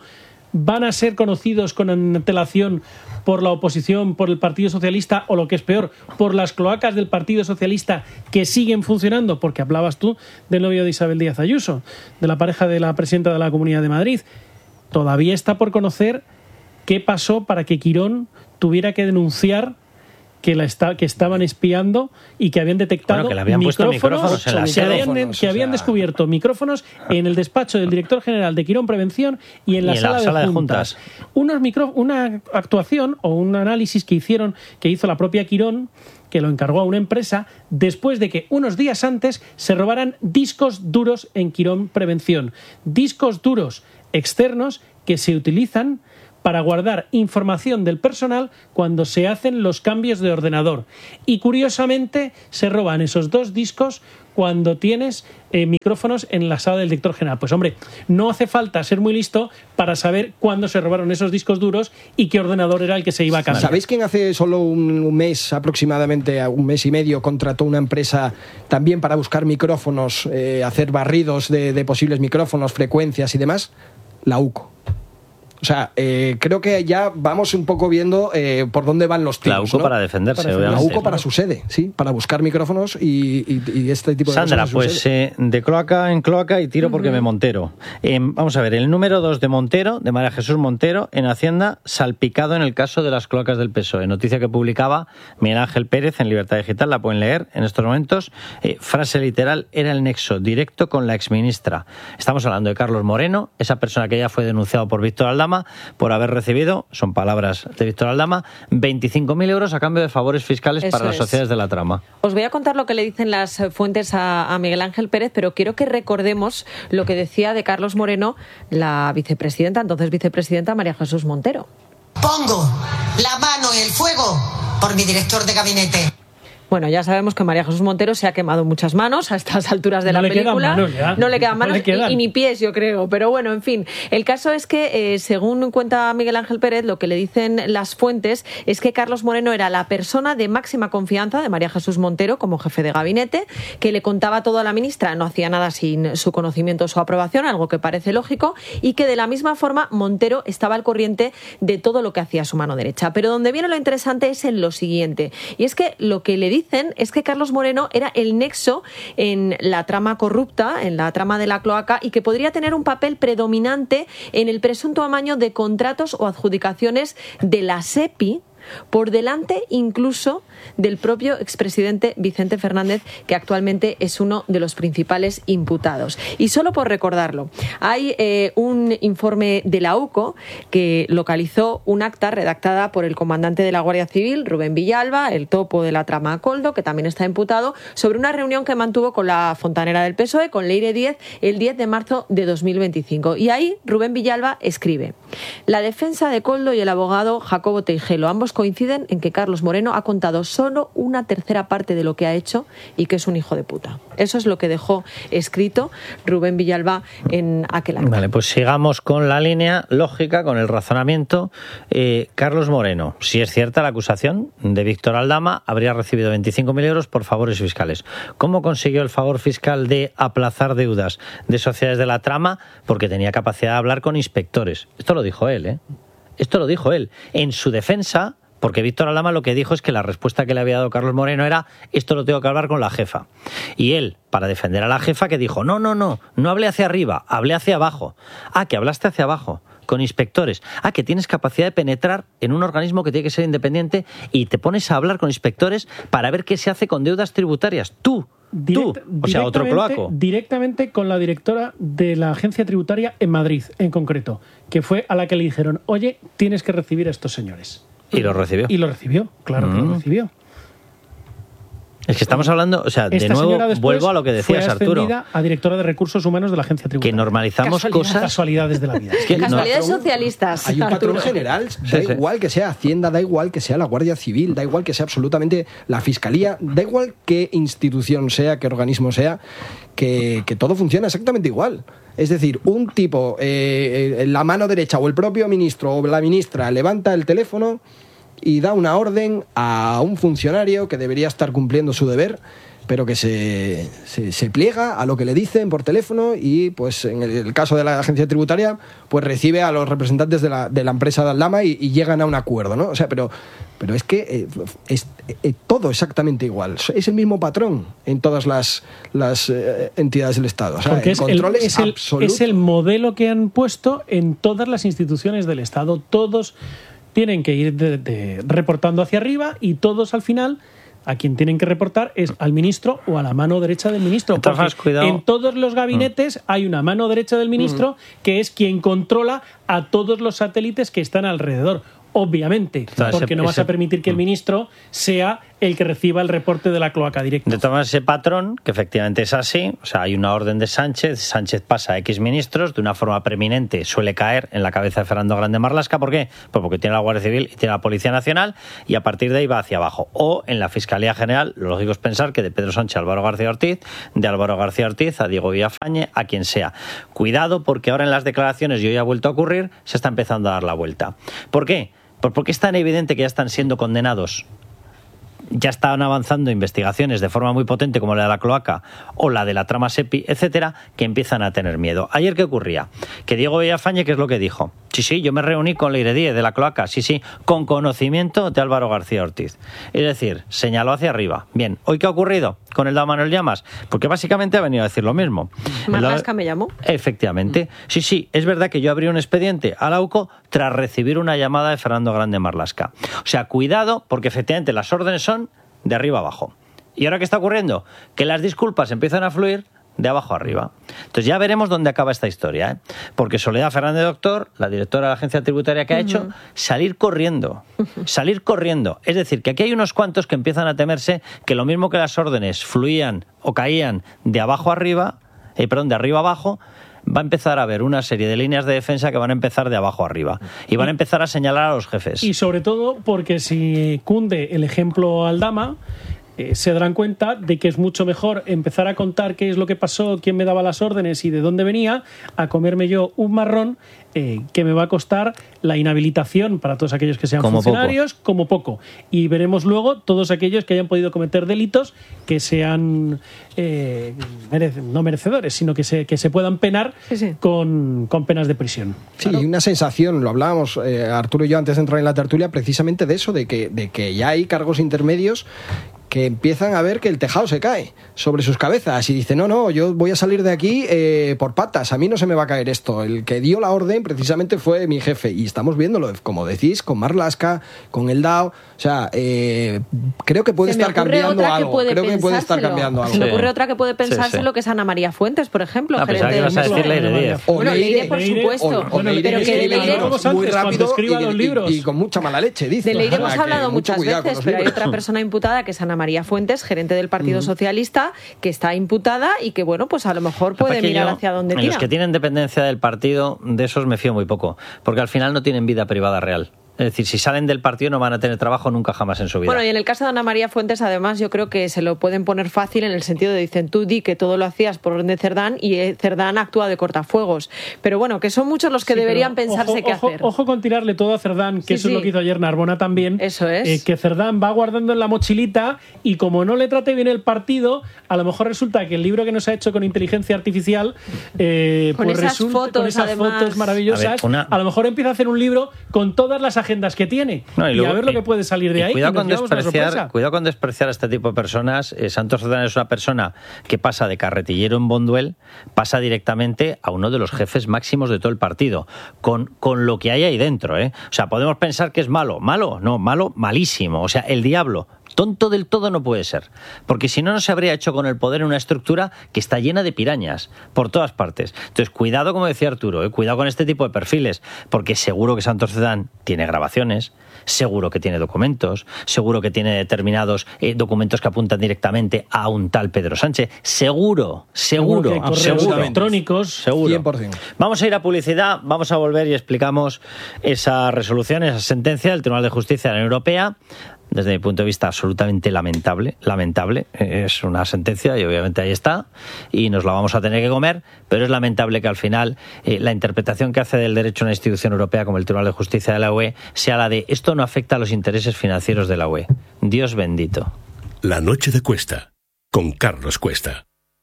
van a ser conocidos con antelación por la oposición, por el Partido Socialista o, lo que es peor, por las cloacas del Partido Socialista que siguen funcionando, porque hablabas tú del novio de Isabel Díaz Ayuso, de la pareja de la presidenta de la Comunidad de Madrid. Todavía está por conocer qué pasó para que Quirón tuviera que denunciar que, la está, que estaban espiando y que habían detectado bueno, que le habían micrófonos, micrófonos en la que habían, sede. que o sea... habían descubierto micrófonos en el despacho del director general de Quirón Prevención y en la, y en sala, la sala de de juntas. juntas. Unos micro, una actuación o un análisis que hicieron, que hizo la propia Quirón, que lo encargó a una empresa, después de que unos días antes se robaran discos duros en Quirón Prevención. Discos duros externos que se utilizan para guardar información del personal cuando se hacen los cambios de ordenador. Y curiosamente se roban esos dos discos cuando tienes eh, micrófonos en la sala del director general. Pues hombre, no hace falta ser muy listo para saber cuándo se robaron esos discos duros y qué ordenador era el que se iba a cambiar. ¿Sabéis quién hace solo un, un mes, aproximadamente un mes y medio, contrató una empresa también para buscar micrófonos, eh, hacer barridos de, de posibles micrófonos, frecuencias y demás? La UCO. O sea, eh, creo que ya vamos un poco viendo eh, por dónde van los tiros. La UCO, ¿no? Para defenderse, para obviamente. La UCO para su sede, sí, para buscar micrófonos y, y, y este tipo de Sandra, cosas. Sandra, pues eh, de cloaca en cloaca y tiro uh-huh. porque me Montero. Eh, vamos a ver, el número dos de Montero, de María Jesús Montero, en Hacienda, salpicado en el caso de las cloacas del P S O E. Noticia que publicaba Miguel Ángel Pérez en Libertad Digital, la pueden leer en estos momentos. Eh, frase literal, era el nexo directo con la exministra. Estamos hablando de Carlos Moreno, esa persona que ya fue denunciado por Víctor Aldama por haber recibido, son palabras de Víctor Aldama, veinticinco mil euros a cambio de favores fiscales Eso para las es. sociedades de la trama. Os voy a contar lo que le dicen las fuentes a, a Miguel Ángel Pérez, pero quiero que recordemos lo que decía de Carlos Moreno la vicepresidenta, entonces vicepresidenta María Jesús Montero. Pongo la mano en el fuego por mi director de gabinete. Bueno, ya sabemos que María Jesús Montero se ha quemado muchas manos a estas alturas de no la le película. Quedan manos, ya. No le quedan manos no le quedan. Y, y ni pies, yo creo. Pero bueno, en fin. El caso es que, eh, según cuenta Miguel Ángel Pérez, lo que le dicen las fuentes es que Carlos Moreno era la persona de máxima confianza de María Jesús Montero como jefe de gabinete, que le contaba todo a la ministra, no hacía nada sin su conocimiento o su aprobación, algo que parece lógico, y que de la misma forma Montero estaba al corriente de todo lo que hacía su mano derecha. Pero donde viene lo interesante es en lo siguiente. Y es que lo que le dicen es que Carlos Carlos Moreno era el nexo en la trama corrupta, en la trama de la cloaca, y que podría tener un papel predominante en el presunto amaño de contratos o adjudicaciones de la SEPI, por delante incluso del propio expresidente Vicente Fernández, que actualmente es uno de los principales imputados. Y solo por recordarlo, hay eh, un informe de la UCO que localizó un acta redactada por el comandante de la Guardia Civil, Rubén Villalba, el topo de la trama Coldo, que también está imputado, sobre una reunión que mantuvo con la fontanera del P S O E, con Leire Díez, el diez de marzo de dos mil veinticinco. Y ahí Rubén Villalba escribe: la defensa de Coldo y el abogado Jacobo Teijelo, ambos coinciden en que Carlos Moreno ha contado solo una tercera parte de lo que ha hecho y que es un hijo de puta. Eso es lo que dejó escrito Rubén Villalba en aquel acta. Vale, pues sigamos con la línea lógica, con el razonamiento. Eh, Carlos Moreno, si es cierta la acusación de Víctor Aldama, habría recibido veinticinco mil euros por favores fiscales. ¿Cómo consiguió el favor fiscal de aplazar deudas de sociedades de la trama? Porque tenía capacidad de hablar con inspectores. Esto lo dijo él, ¿eh? Esto lo dijo él. En su defensa, porque Víctor Aldama lo que dijo es que la respuesta que le había dado Carlos Moreno era: esto lo tengo que hablar con la jefa. Y él, para defender a la jefa, que dijo: no, no, no, no hablé hacia arriba, hablé hacia abajo. Ah, que hablaste hacia abajo, con inspectores. Ah, que tienes capacidad de penetrar en un organismo que tiene que ser independiente y te pones a hablar con inspectores para ver qué se hace con deudas tributarias. Tú. Direct, Tú, o sea, otro cloaco. Directamente con la directora de la agencia tributaria en Madrid, en concreto, que fue a la que le dijeron: oye, tienes que recibir a estos señores. Y lo recibió. Y lo recibió, claro mm. que lo recibió. Es que estamos hablando, o sea, Esta de nuevo vuelvo a lo que decías, fue Arturo. A directora de recursos humanos de la agencia tributaria. Que normalizamos Casualidad, cosas. Casualidades de la vida. Es que Casualidades no, socialistas. Hay un patrón Arturo. general, da sí, igual sí. que sea Hacienda, da igual que sea la Guardia Civil, da igual que sea absolutamente la Fiscalía, da igual qué institución sea, qué organismo sea, que, que todo funciona exactamente igual. Es decir, un tipo, eh, la mano derecha o el propio ministro o la ministra levanta el teléfono y da una orden a un funcionario que debería estar cumpliendo su deber, pero que se, se, se pliega a lo que le dicen por teléfono y, pues, en el, el caso de la agencia tributaria, pues recibe a los representantes de la, de la empresa de Aldama y, y llegan a un acuerdo, ¿no? O sea, pero, pero es que eh, es eh, todo exactamente igual. Es el mismo patrón en todas las, las eh, entidades del Estado. O sea, Porque el es control el, es, es, el, absoluto. es el modelo que han puesto en todas las instituciones del Estado. Todos tienen que ir de, de, reportando hacia arriba y todos al final a quien tienen que reportar es al ministro o a la mano derecha del ministro. Entonces, cuidado. En todos los gabinetes mm. hay una mano derecha del ministro mm. que es quien controla a todos los satélites que están alrededor. Obviamente, Entonces, porque no ese, vas a permitir que el ministro sea el que reciba el reporte de la cloaca directa. De tomar ese patrón, que efectivamente es así, o sea, hay una orden de Sánchez, Sánchez pasa a X ministros, de una forma preeminente suele caer en la cabeza de Fernando Grande Marlaska. ¿Por qué? Pues porque tiene la Guardia Civil y tiene la Policía Nacional, y a partir de ahí va hacia abajo. O en la Fiscalía General, lo lógico es pensar que de Pedro Sánchez a Álvaro García Ortiz, de Álvaro García Ortiz a Diego Villafañe, a quien sea. Cuidado, porque ahora en las declaraciones, y hoy ha vuelto a ocurrir, se está empezando a dar la vuelta. ¿Por qué? Pues porque es tan evidente que ya están siendo condenados, ya están avanzando investigaciones de forma muy potente como la de la cloaca o la de la trama SEPI, etcétera, que empiezan a tener miedo. Ayer, ¿qué ocurría? Que Diego Villafañe, ¿qué es lo que dijo? Sí, sí, yo me reuní con Leire Díez de la cloaca, sí, sí, con conocimiento de Álvaro García Ortiz. Es decir, señaló hacia arriba. Bien, ¿hoy qué ha ocurrido con el dama Manuel Llamas? Porque básicamente ha venido a decir lo mismo. Marlaska me llamó. Efectivamente. Sí, sí, es verdad que yo abrí un expediente a la U C O tras recibir una llamada de Fernando Grande Marlaska. O sea, cuidado, porque efectivamente las órdenes son de arriba abajo. ¿Y ahora qué está ocurriendo? Que las disculpas empiezan a fluir de abajo arriba. Entonces ya veremos dónde acaba esta historia, ¿eh? Porque Soledad Fernández Doctor, la directora de la agencia tributaria, que ha uh-huh. hecho salir corriendo, uh-huh. salir corriendo. Es decir, que aquí hay unos cuantos que empiezan a temerse que lo mismo que las órdenes fluían o caían de abajo arriba, eh, perdón, de arriba abajo, va a empezar a haber una serie de líneas de defensa que van a empezar de abajo arriba y van a empezar a señalar a los jefes. Y sobre todo porque si cunde el ejemplo Aldama, eh, se darán cuenta de que es mucho mejor empezar a contar qué es lo que pasó, quién me daba las órdenes y de dónde venía, a comerme yo un marrón eh, que me va a costar la inhabilitación para todos aquellos que sean como funcionarios, poco. como poco. Y veremos luego todos aquellos que hayan podido cometer delitos que sean eh, merece, no merecedores, sino que se, que se puedan penar sí, sí. Con, con penas de prisión. Sí, claro. Y una sensación, lo hablábamos eh, Arturo y yo antes de entrar en la tertulia, precisamente de eso, de que, de que ya hay cargos intermedios que empiezan a ver que el tejado se cae sobre sus cabezas y dicen, no, no, yo voy a salir de aquí eh, por patas, a mí no se me va a caer esto. El que dio la orden precisamente fue mi jefe y estamos viéndolo, como decís, con Marlaska, con el D A O, o sea, eh, creo que puede estar cambiando algo. Que creo que puede estar cambiando algo. Se me ocurre otra que puede pensárselo, sí, sí. que es Ana María Fuentes, por ejemplo. Ah, gerente de... vas a decir Leire Díez. Bueno, Leire, por supuesto. O, o Leire, pero que de Leire muy rápido escriba y, los libros. Y, y con mucha mala leche, dice. De Leire hemos hablado muchas veces, pero hay otra persona imputada que es Ana María Fuentes, gerente del Partido uh-huh. Socialista, que está imputada y que, bueno, pues a lo mejor puede mirar hacia dónde tira. Los que tienen dependencia del partido, de esos me fío muy poco, porque al final no tienen vida privada real. Es decir, si salen del partido no van a tener trabajo nunca jamás en su vida. Bueno, y en el caso de Ana María Fuentes, además, yo creo que se lo pueden poner fácil en el sentido de, dicen, tú di que todo lo hacías por orden de Cerdán y Cerdán actúa de cortafuegos. Pero bueno, que son muchos los que sí, deberían pensarse ojo, qué ojo, hacer. Ojo con tirarle todo a Cerdán, que sí, eso sí. es lo que hizo ayer Narbona también. Eso es. Eh, que Cerdán va guardando en la mochilita y como no le trate bien el partido, a lo mejor resulta que el libro que nos ha hecho con inteligencia artificial, eh, con, pues esas resulta, fotos, con esas además. fotos maravillosas, a, ver, una... a lo mejor empieza a hacer un libro con todas las agendas que tiene. No, y, luego, y a ver lo que puede salir de ahí. Cuidado con, despreciar, cuidado con despreciar a este tipo de personas. Eh, Santos Cerdán es una persona que pasa de carretillero en Bonduel, pasa directamente a uno de los jefes máximos de todo el partido, con, con lo que hay ahí dentro, ¿eh? O sea, podemos pensar que es malo. ¿Malo? No, malo, malísimo. O sea, el diablo. Tonto del todo no puede ser, porque si no, no se habría hecho con el poder en una estructura que está llena de pirañas por todas partes. Entonces, cuidado, como decía Arturo, ¿eh? cuidado con este tipo de perfiles, porque seguro que Santos Cerdán tiene grabaciones, seguro que tiene documentos, seguro que tiene determinados eh, documentos que apuntan directamente a un tal Pedro Sánchez. Seguro, seguro, seguro, seguro electrónicos, seguro. cien por ciento. Vamos a ir a publicidad, vamos a volver y explicamos esa resolución, esa sentencia del Tribunal de Justicia de la Unión Europea. Desde mi punto de vista, absolutamente lamentable, lamentable. Es una sentencia y obviamente ahí está y nos la vamos a tener que comer, pero es lamentable que al final eh, la interpretación que hace del derecho a una institución europea como el Tribunal de Justicia de la U E sea la de esto no afecta a los intereses financieros de la U E. Dios bendito. La noche de Cuesta con Carlos Cuesta.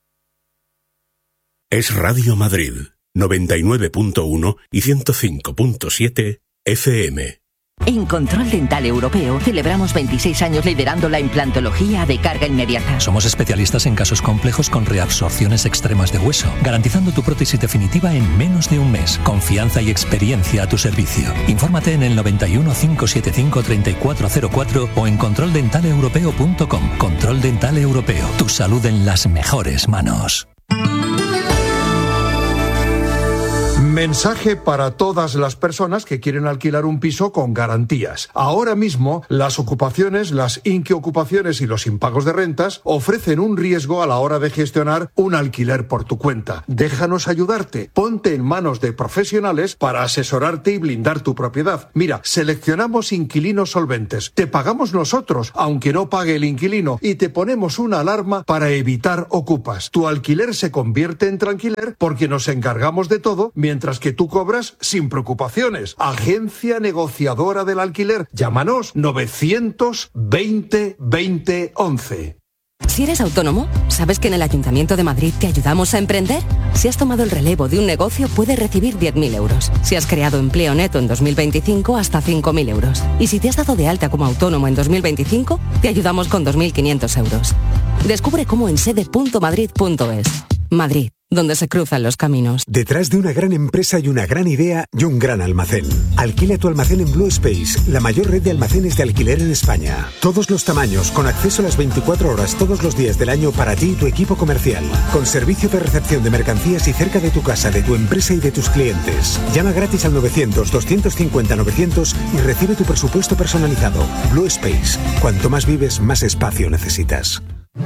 Es Radio Madrid, noventa y nueve punto uno y ciento cinco punto siete F M. En Control Dental Europeo celebramos veintiséis años liderando la implantología de carga inmediata. Somos especialistas en casos complejos con reabsorciones extremas de hueso, garantizando tu prótesis definitiva en menos de un mes. Confianza y experiencia a tu servicio. Infórmate en el noventa y uno, cinco setenta y cinco, treinta y cuatro cero cuatro o en control dental europeo punto com. Control Dental Europeo. Tu salud en las mejores manos. Mensaje para todas las personas que quieren alquilar un piso con garantías. Ahora mismo, las ocupaciones, las inquiocupaciones y los impagos de rentas ofrecen un riesgo a la hora de gestionar un alquiler por tu cuenta. Déjanos ayudarte. Ponte en manos de profesionales para asesorarte y blindar tu propiedad. Mira, seleccionamos inquilinos solventes. Te pagamos nosotros, aunque no pague el inquilino, y te ponemos una alarma para evitar ocupas. Tu alquiler se convierte en tranquiler porque nos encargamos de todo, mientras que tú cobras sin preocupaciones. Agencia negociadora del alquiler. Llámanos novecientos veinte veinte once. Si eres autónomo, ¿sabes que en el Ayuntamiento de Madrid te ayudamos a emprender? Si has tomado el relevo de un negocio, puedes recibir diez mil euros. Si has creado empleo neto en dos mil veinticinco, hasta cinco mil euros. Y si te has dado de alta como autónomo en dos mil veinticinco, te ayudamos con dos mil quinientos euros. Descubre cómo en sede punto madrid punto es. Madrid, donde se cruzan los caminos. Detrás de una gran empresa hay una gran idea y un gran almacén. Alquila tu almacén en Blue Space, la mayor red de almacenes de alquiler en España. Todos los tamaños, con acceso a las veinticuatro horas todos los días del año para ti y tu equipo comercial. Con servicio de recepción de mercancías y cerca de tu casa, de tu empresa y de tus clientes. Llama gratis al novecientos, doscientos cincuenta, novecientos y recibe tu presupuesto personalizado. Blue Space. Cuanto más vives, más espacio necesitas.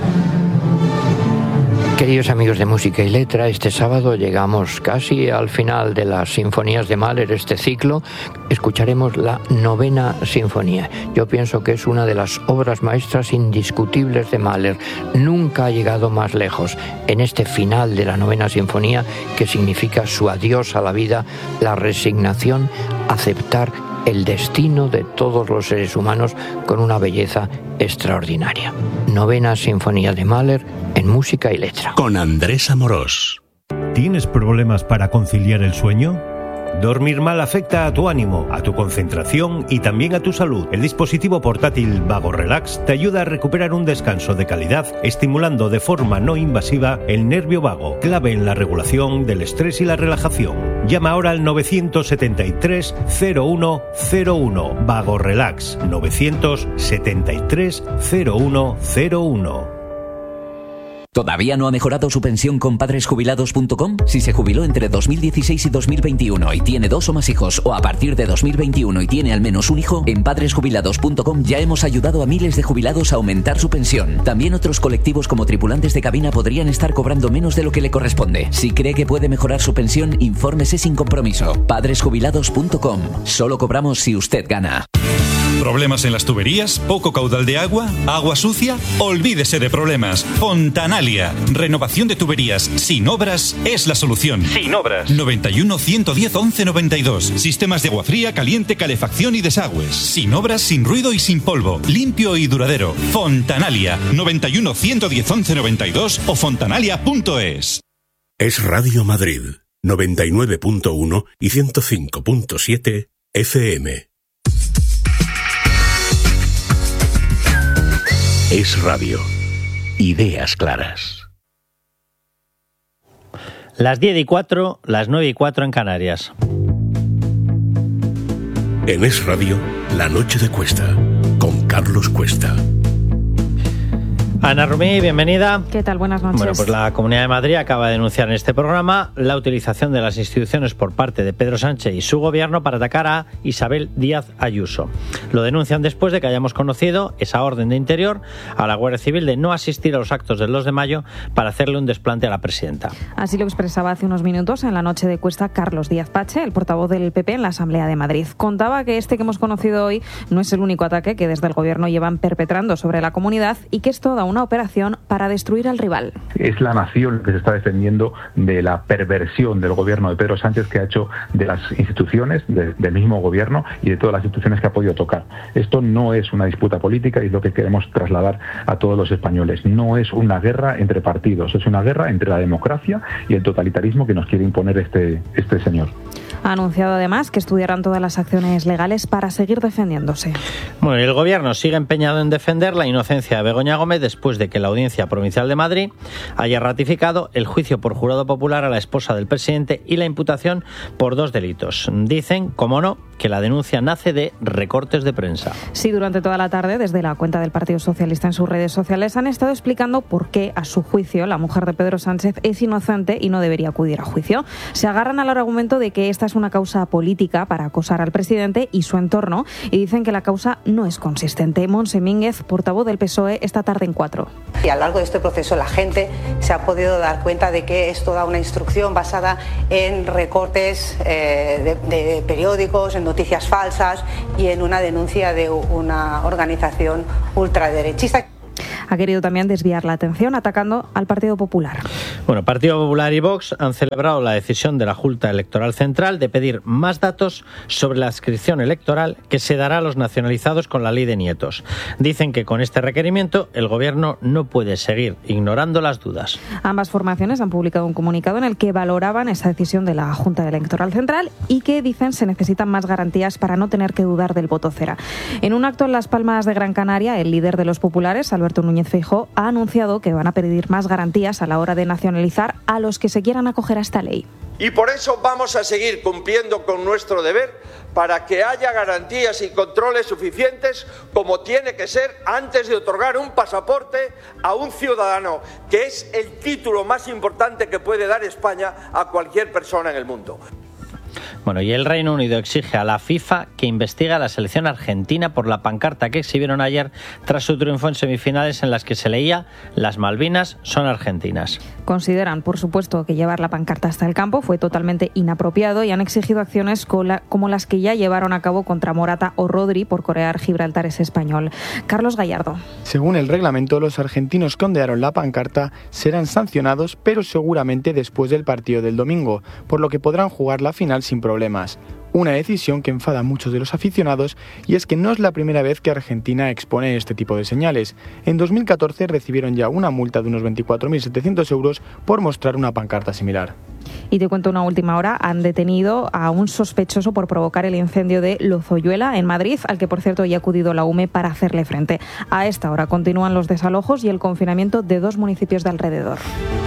Queridos amigos de Música y Letra, este sábado llegamos casi al final de las sinfonías de Mahler, este ciclo. Escucharemos la novena sinfonía. Yo pienso que es una de las obras maestras indiscutibles de Mahler. Nunca ha llegado más lejos. En este final de la novena sinfonía, que significa su adiós a la vida, la resignación, aceptar el destino de todos los seres humanos con una belleza extraordinaria. Novena sinfonía de Mahler en Música y Letra. Con Andrés Amorós. ¿Tienes problemas para conciliar el sueño? Dormir mal afecta a tu ánimo, a tu concentración y también a tu salud. El dispositivo portátil Vago Relax te ayuda a recuperar un descanso de calidad, estimulando de forma no invasiva el nervio vago, clave en la regulación del estrés y la relajación. Llama ahora al novecientos setenta y tres, cero uno cero uno. Vago Relax, novecientos setenta y tres, cero uno cero uno. ¿Todavía no ha mejorado su pensión con padres jubilados punto com? Si se jubiló entre dos mil dieciséis y dos mil veintiuno y tiene dos o más hijos, o a partir de dos mil veintiuno y tiene al menos un hijo, en padres jubilados punto com ya hemos ayudado a miles de jubilados a aumentar su pensión. También otros colectivos como tripulantes de cabina podrían estar cobrando menos de lo que le corresponde. Si cree que puede mejorar su pensión, infórmese sin compromiso. padres jubilados punto com. Solo cobramos si usted gana. ¿Problemas en las tuberías? ¿Poco caudal de agua? ¿Agua sucia? Olvídese de problemas. Fontanalia. Renovación de tuberías sin obras es la solución. Sin obras. noventa y uno, ciento diez, once noventa y dos. Sistemas de agua fría, caliente, calefacción y desagües. Sin obras, sin ruido y sin polvo. Limpio y duradero. Fontanalia. noventa y uno, ciento diez, once noventa y dos o fontanalia punto es. Es Radio Madrid, noventa y nueve punto uno y ciento cinco punto siete F M. Es Radio. Ideas claras. Las diez y cuatro, las nueve y cuatro en Canarias. En Es Radio, La Noche de Cuesta, con Carlos Cuesta. Ana Rumí, bienvenida. ¿Qué tal? Buenas noches. Bueno, pues la Comunidad de Madrid acaba de denunciar en este programa la utilización de las instituciones por parte de Pedro Sánchez y su gobierno para atacar a Isabel Díaz Ayuso. Lo denuncian después de que hayamos conocido esa orden de Interior a la Guardia Civil de no asistir a los actos del dos de mayo para hacerle un desplante a la presidenta. Así lo expresaba hace unos minutos en la Noche de Cuesta Carlos Díaz Pache, el portavoz del P P en la Asamblea de Madrid. Contaba que este que hemos conocido hoy no es el único ataque que desde el gobierno llevan perpetrando sobre la comunidad y que esto da una operación para destruir al rival. Es la nación que se está defendiendo de la perversión del gobierno de Pedro Sánchez, que ha hecho de las instituciones, de, del mismo gobierno y de todas las instituciones que ha podido tocar. Esto no es una disputa política y es lo que queremos trasladar a todos los españoles. No es una guerra entre partidos, es una guerra entre la democracia y el totalitarismo que nos quiere imponer este, este señor. Ha anunciado además que estudiarán todas las acciones legales para seguir defendiéndose. Bueno, el Gobierno sigue empeñado en defender la inocencia de Begoña Gómez después de que la Audiencia Provincial de Madrid haya ratificado el juicio por jurado popular a la esposa del presidente y la imputación por dos delitos. Dicen, como no, que la denuncia nace de recortes de prensa. Sí, durante toda la tarde, desde la cuenta del Partido Socialista en sus redes sociales, han estado explicando por qué, a su juicio, la mujer de Pedro Sánchez es inocente y no debería acudir a juicio. Se agarran al argumento de que esta es una causa política para acosar al presidente y su entorno y dicen que la causa no es consistente. Montse Mínguez, portavoz del P S O E, esta tarde en Cuatro. Y a lo largo de este proceso la gente se ha podido dar cuenta de que es toda una instrucción basada en recortes eh, de, de periódicos, en noticias falsas y en una denuncia de una organización ultraderechista. Ha querido también desviar la atención atacando al Partido Popular. Bueno, Partido Popular y Vox han celebrado la decisión de la Junta Electoral Central de pedir más datos sobre la adscripción electoral que se dará a los nacionalizados con la ley de nietos. Dicen que con este requerimiento el Gobierno no puede seguir ignorando las dudas. Ambas formaciones han publicado un comunicado en el que valoraban esa decisión de la Junta Electoral Central y que dicen se necesitan más garantías para no tener que dudar del voto cera. En un acto en Las Palmas de Gran Canaria, el líder de los populares, Alberto Núñez Feijóo, ha anunciado que van a pedir más garantías a la hora de nacionalizar a los que se quieran acoger a esta ley. Y por eso vamos a seguir cumpliendo con nuestro deber para que haya garantías y controles suficientes, como tiene que ser antes de otorgar un pasaporte a un ciudadano, que es el título más importante que puede dar España a cualquier persona en el mundo. Bueno, y el Reino Unido exige a la FIFA que investigue a la selección argentina por la pancarta que exhibieron ayer tras su triunfo en semifinales en las que se leía "Las Malvinas son argentinas". Consideran, por supuesto, que llevar la pancarta hasta el campo fue totalmente inapropiado y han exigido acciones como las que ya llevaron a cabo contra Morata o Rodri por corear Gibraltar es español. Carlos Gallardo. Según el reglamento, los argentinos que ondearon la pancarta serán sancionados, pero seguramente después del partido del domingo, por lo que podrán jugar la final sin problemas. Una decisión que enfada a muchos de los aficionados, y es que no es la primera vez que Argentina expone este tipo de señales. En dos mil catorce recibieron ya una multa de unos veinticuatro mil setecientos euros por mostrar una pancarta similar. Y te cuento una última hora, han detenido a un sospechoso por provocar el incendio de Lozoyuela en Madrid, al que por cierto ya ha acudido la U M E para hacerle frente. A esta hora continúan los desalojos y el confinamiento de dos municipios de alrededor.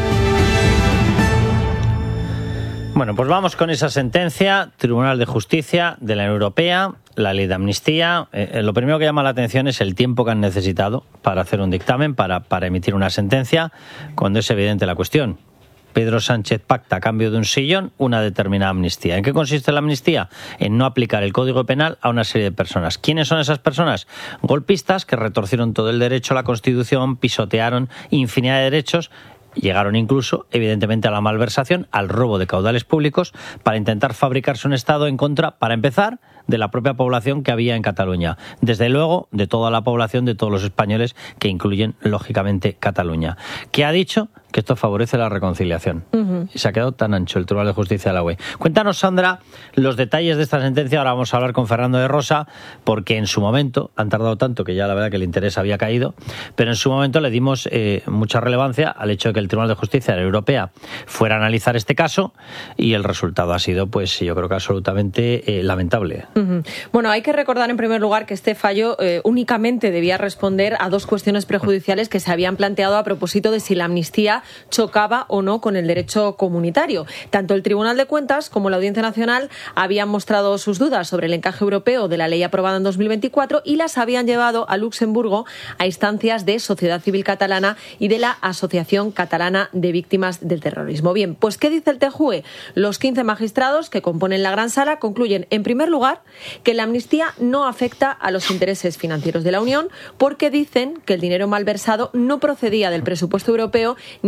Bueno, pues vamos con esa sentencia, Tribunal de Justicia de la Unión Europea, la ley de amnistía. Eh, lo primero que llama la atención es el tiempo que han necesitado para hacer un dictamen, para, para emitir una sentencia, cuando es evidente la cuestión. Pedro Sánchez pacta a cambio de un sillón una determinada amnistía. ¿En qué consiste la amnistía? En no aplicar el Código Penal a una serie de personas. ¿Quiénes son esas personas? Golpistas que retorcieron todo el derecho a la Constitución, pisotearon infinidad de derechos, llegaron incluso, evidentemente, a la malversación, al robo de caudales públicos para intentar fabricarse un Estado en contra, para empezar, de la propia población que había en Cataluña. Desde luego, de toda la población, de todos los españoles, que incluyen, lógicamente, Cataluña. ¿Qué ha dicho? Que esto favorece la reconciliación. Uh-huh. Y se ha quedado tan ancho el Tribunal de Justicia de la U E. Cuéntanos, Sandra, los detalles de esta sentencia. Ahora vamos a hablar con Fernando de Rosa, porque en su momento, han tardado tanto que ya la verdad que el interés había caído, pero en su momento le dimos eh, mucha relevancia al hecho de que el Tribunal de Justicia de la Europea fuera a analizar este caso, y el resultado ha sido, pues yo creo que absolutamente eh, lamentable. Uh-huh. Bueno, hay que recordar en primer lugar que este fallo eh, únicamente debía responder a dos cuestiones prejudiciales que se habían planteado a propósito de si la amnistía chocaba o no con el derecho comunitario. Tanto el Tribunal de Cuentas como la Audiencia Nacional habían mostrado sus dudas sobre el encaje europeo de la ley aprobada en dos mil veinticuatro y las habían llevado a Luxemburgo a instancias de Sociedad Civil Catalana y de la Asociación Catalana de Víctimas del Terrorismo. Bien, pues ¿qué dice el T J U E? Los quince magistrados que componen la Gran Sala concluyen, en primer lugar, que la amnistía no afecta a los intereses financieros de la Unión, porque dicen que el dinero malversado no procedía del presupuesto europeo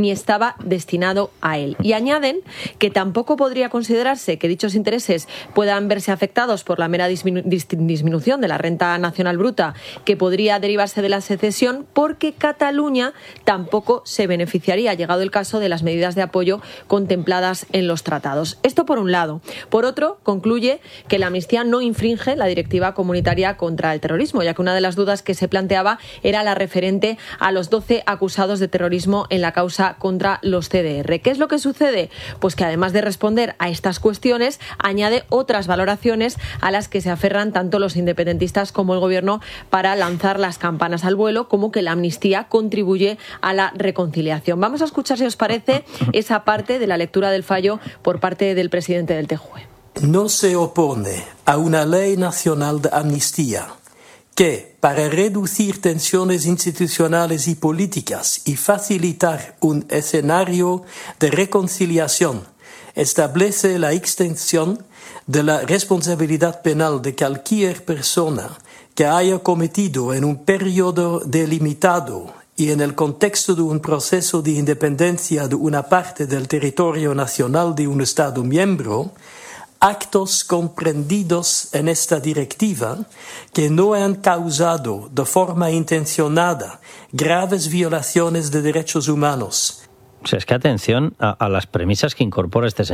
ni estaba destinado a él. Y añaden que tampoco podría considerarse que dichos intereses puedan verse afectados por la mera disminu- disminución de la renta nacional bruta que podría derivarse de la secesión, porque Cataluña tampoco se beneficiaría, llegado el caso, de las medidas de apoyo contempladas en los tratados. Esto por un lado. Por otro, concluye que la amnistía no infringe la directiva comunitaria contra el terrorismo, ya que una de las dudas que se planteaba era la referente a los doce acusados de terrorismo en la causa contra los C D R. ¿Qué es lo que sucede? Pues que además de responder a estas cuestiones, añade otras valoraciones a las que se aferran tanto los independentistas como el Gobierno para lanzar las campanas al vuelo, como que la amnistía contribuye a la reconciliación. Vamos a escuchar, si os parece, esa parte de la lectura del fallo por parte del presidente del T J U E. No se opone a una ley nacional de amnistía que, para reducir tensiones institucionales y políticas y facilitar un escenario de reconciliación, establece la extensión de la responsabilidad penal de cualquier persona que haya cometido en un periodo delimitado y en el contexto de un proceso de independencia de una parte del territorio nacional de un Estado miembro, actos comprendidos en esta directiva que no han causado de forma intencionada graves violaciones de derechos humanos. O sea, es que atención a, a las premisas que incorpora este señor.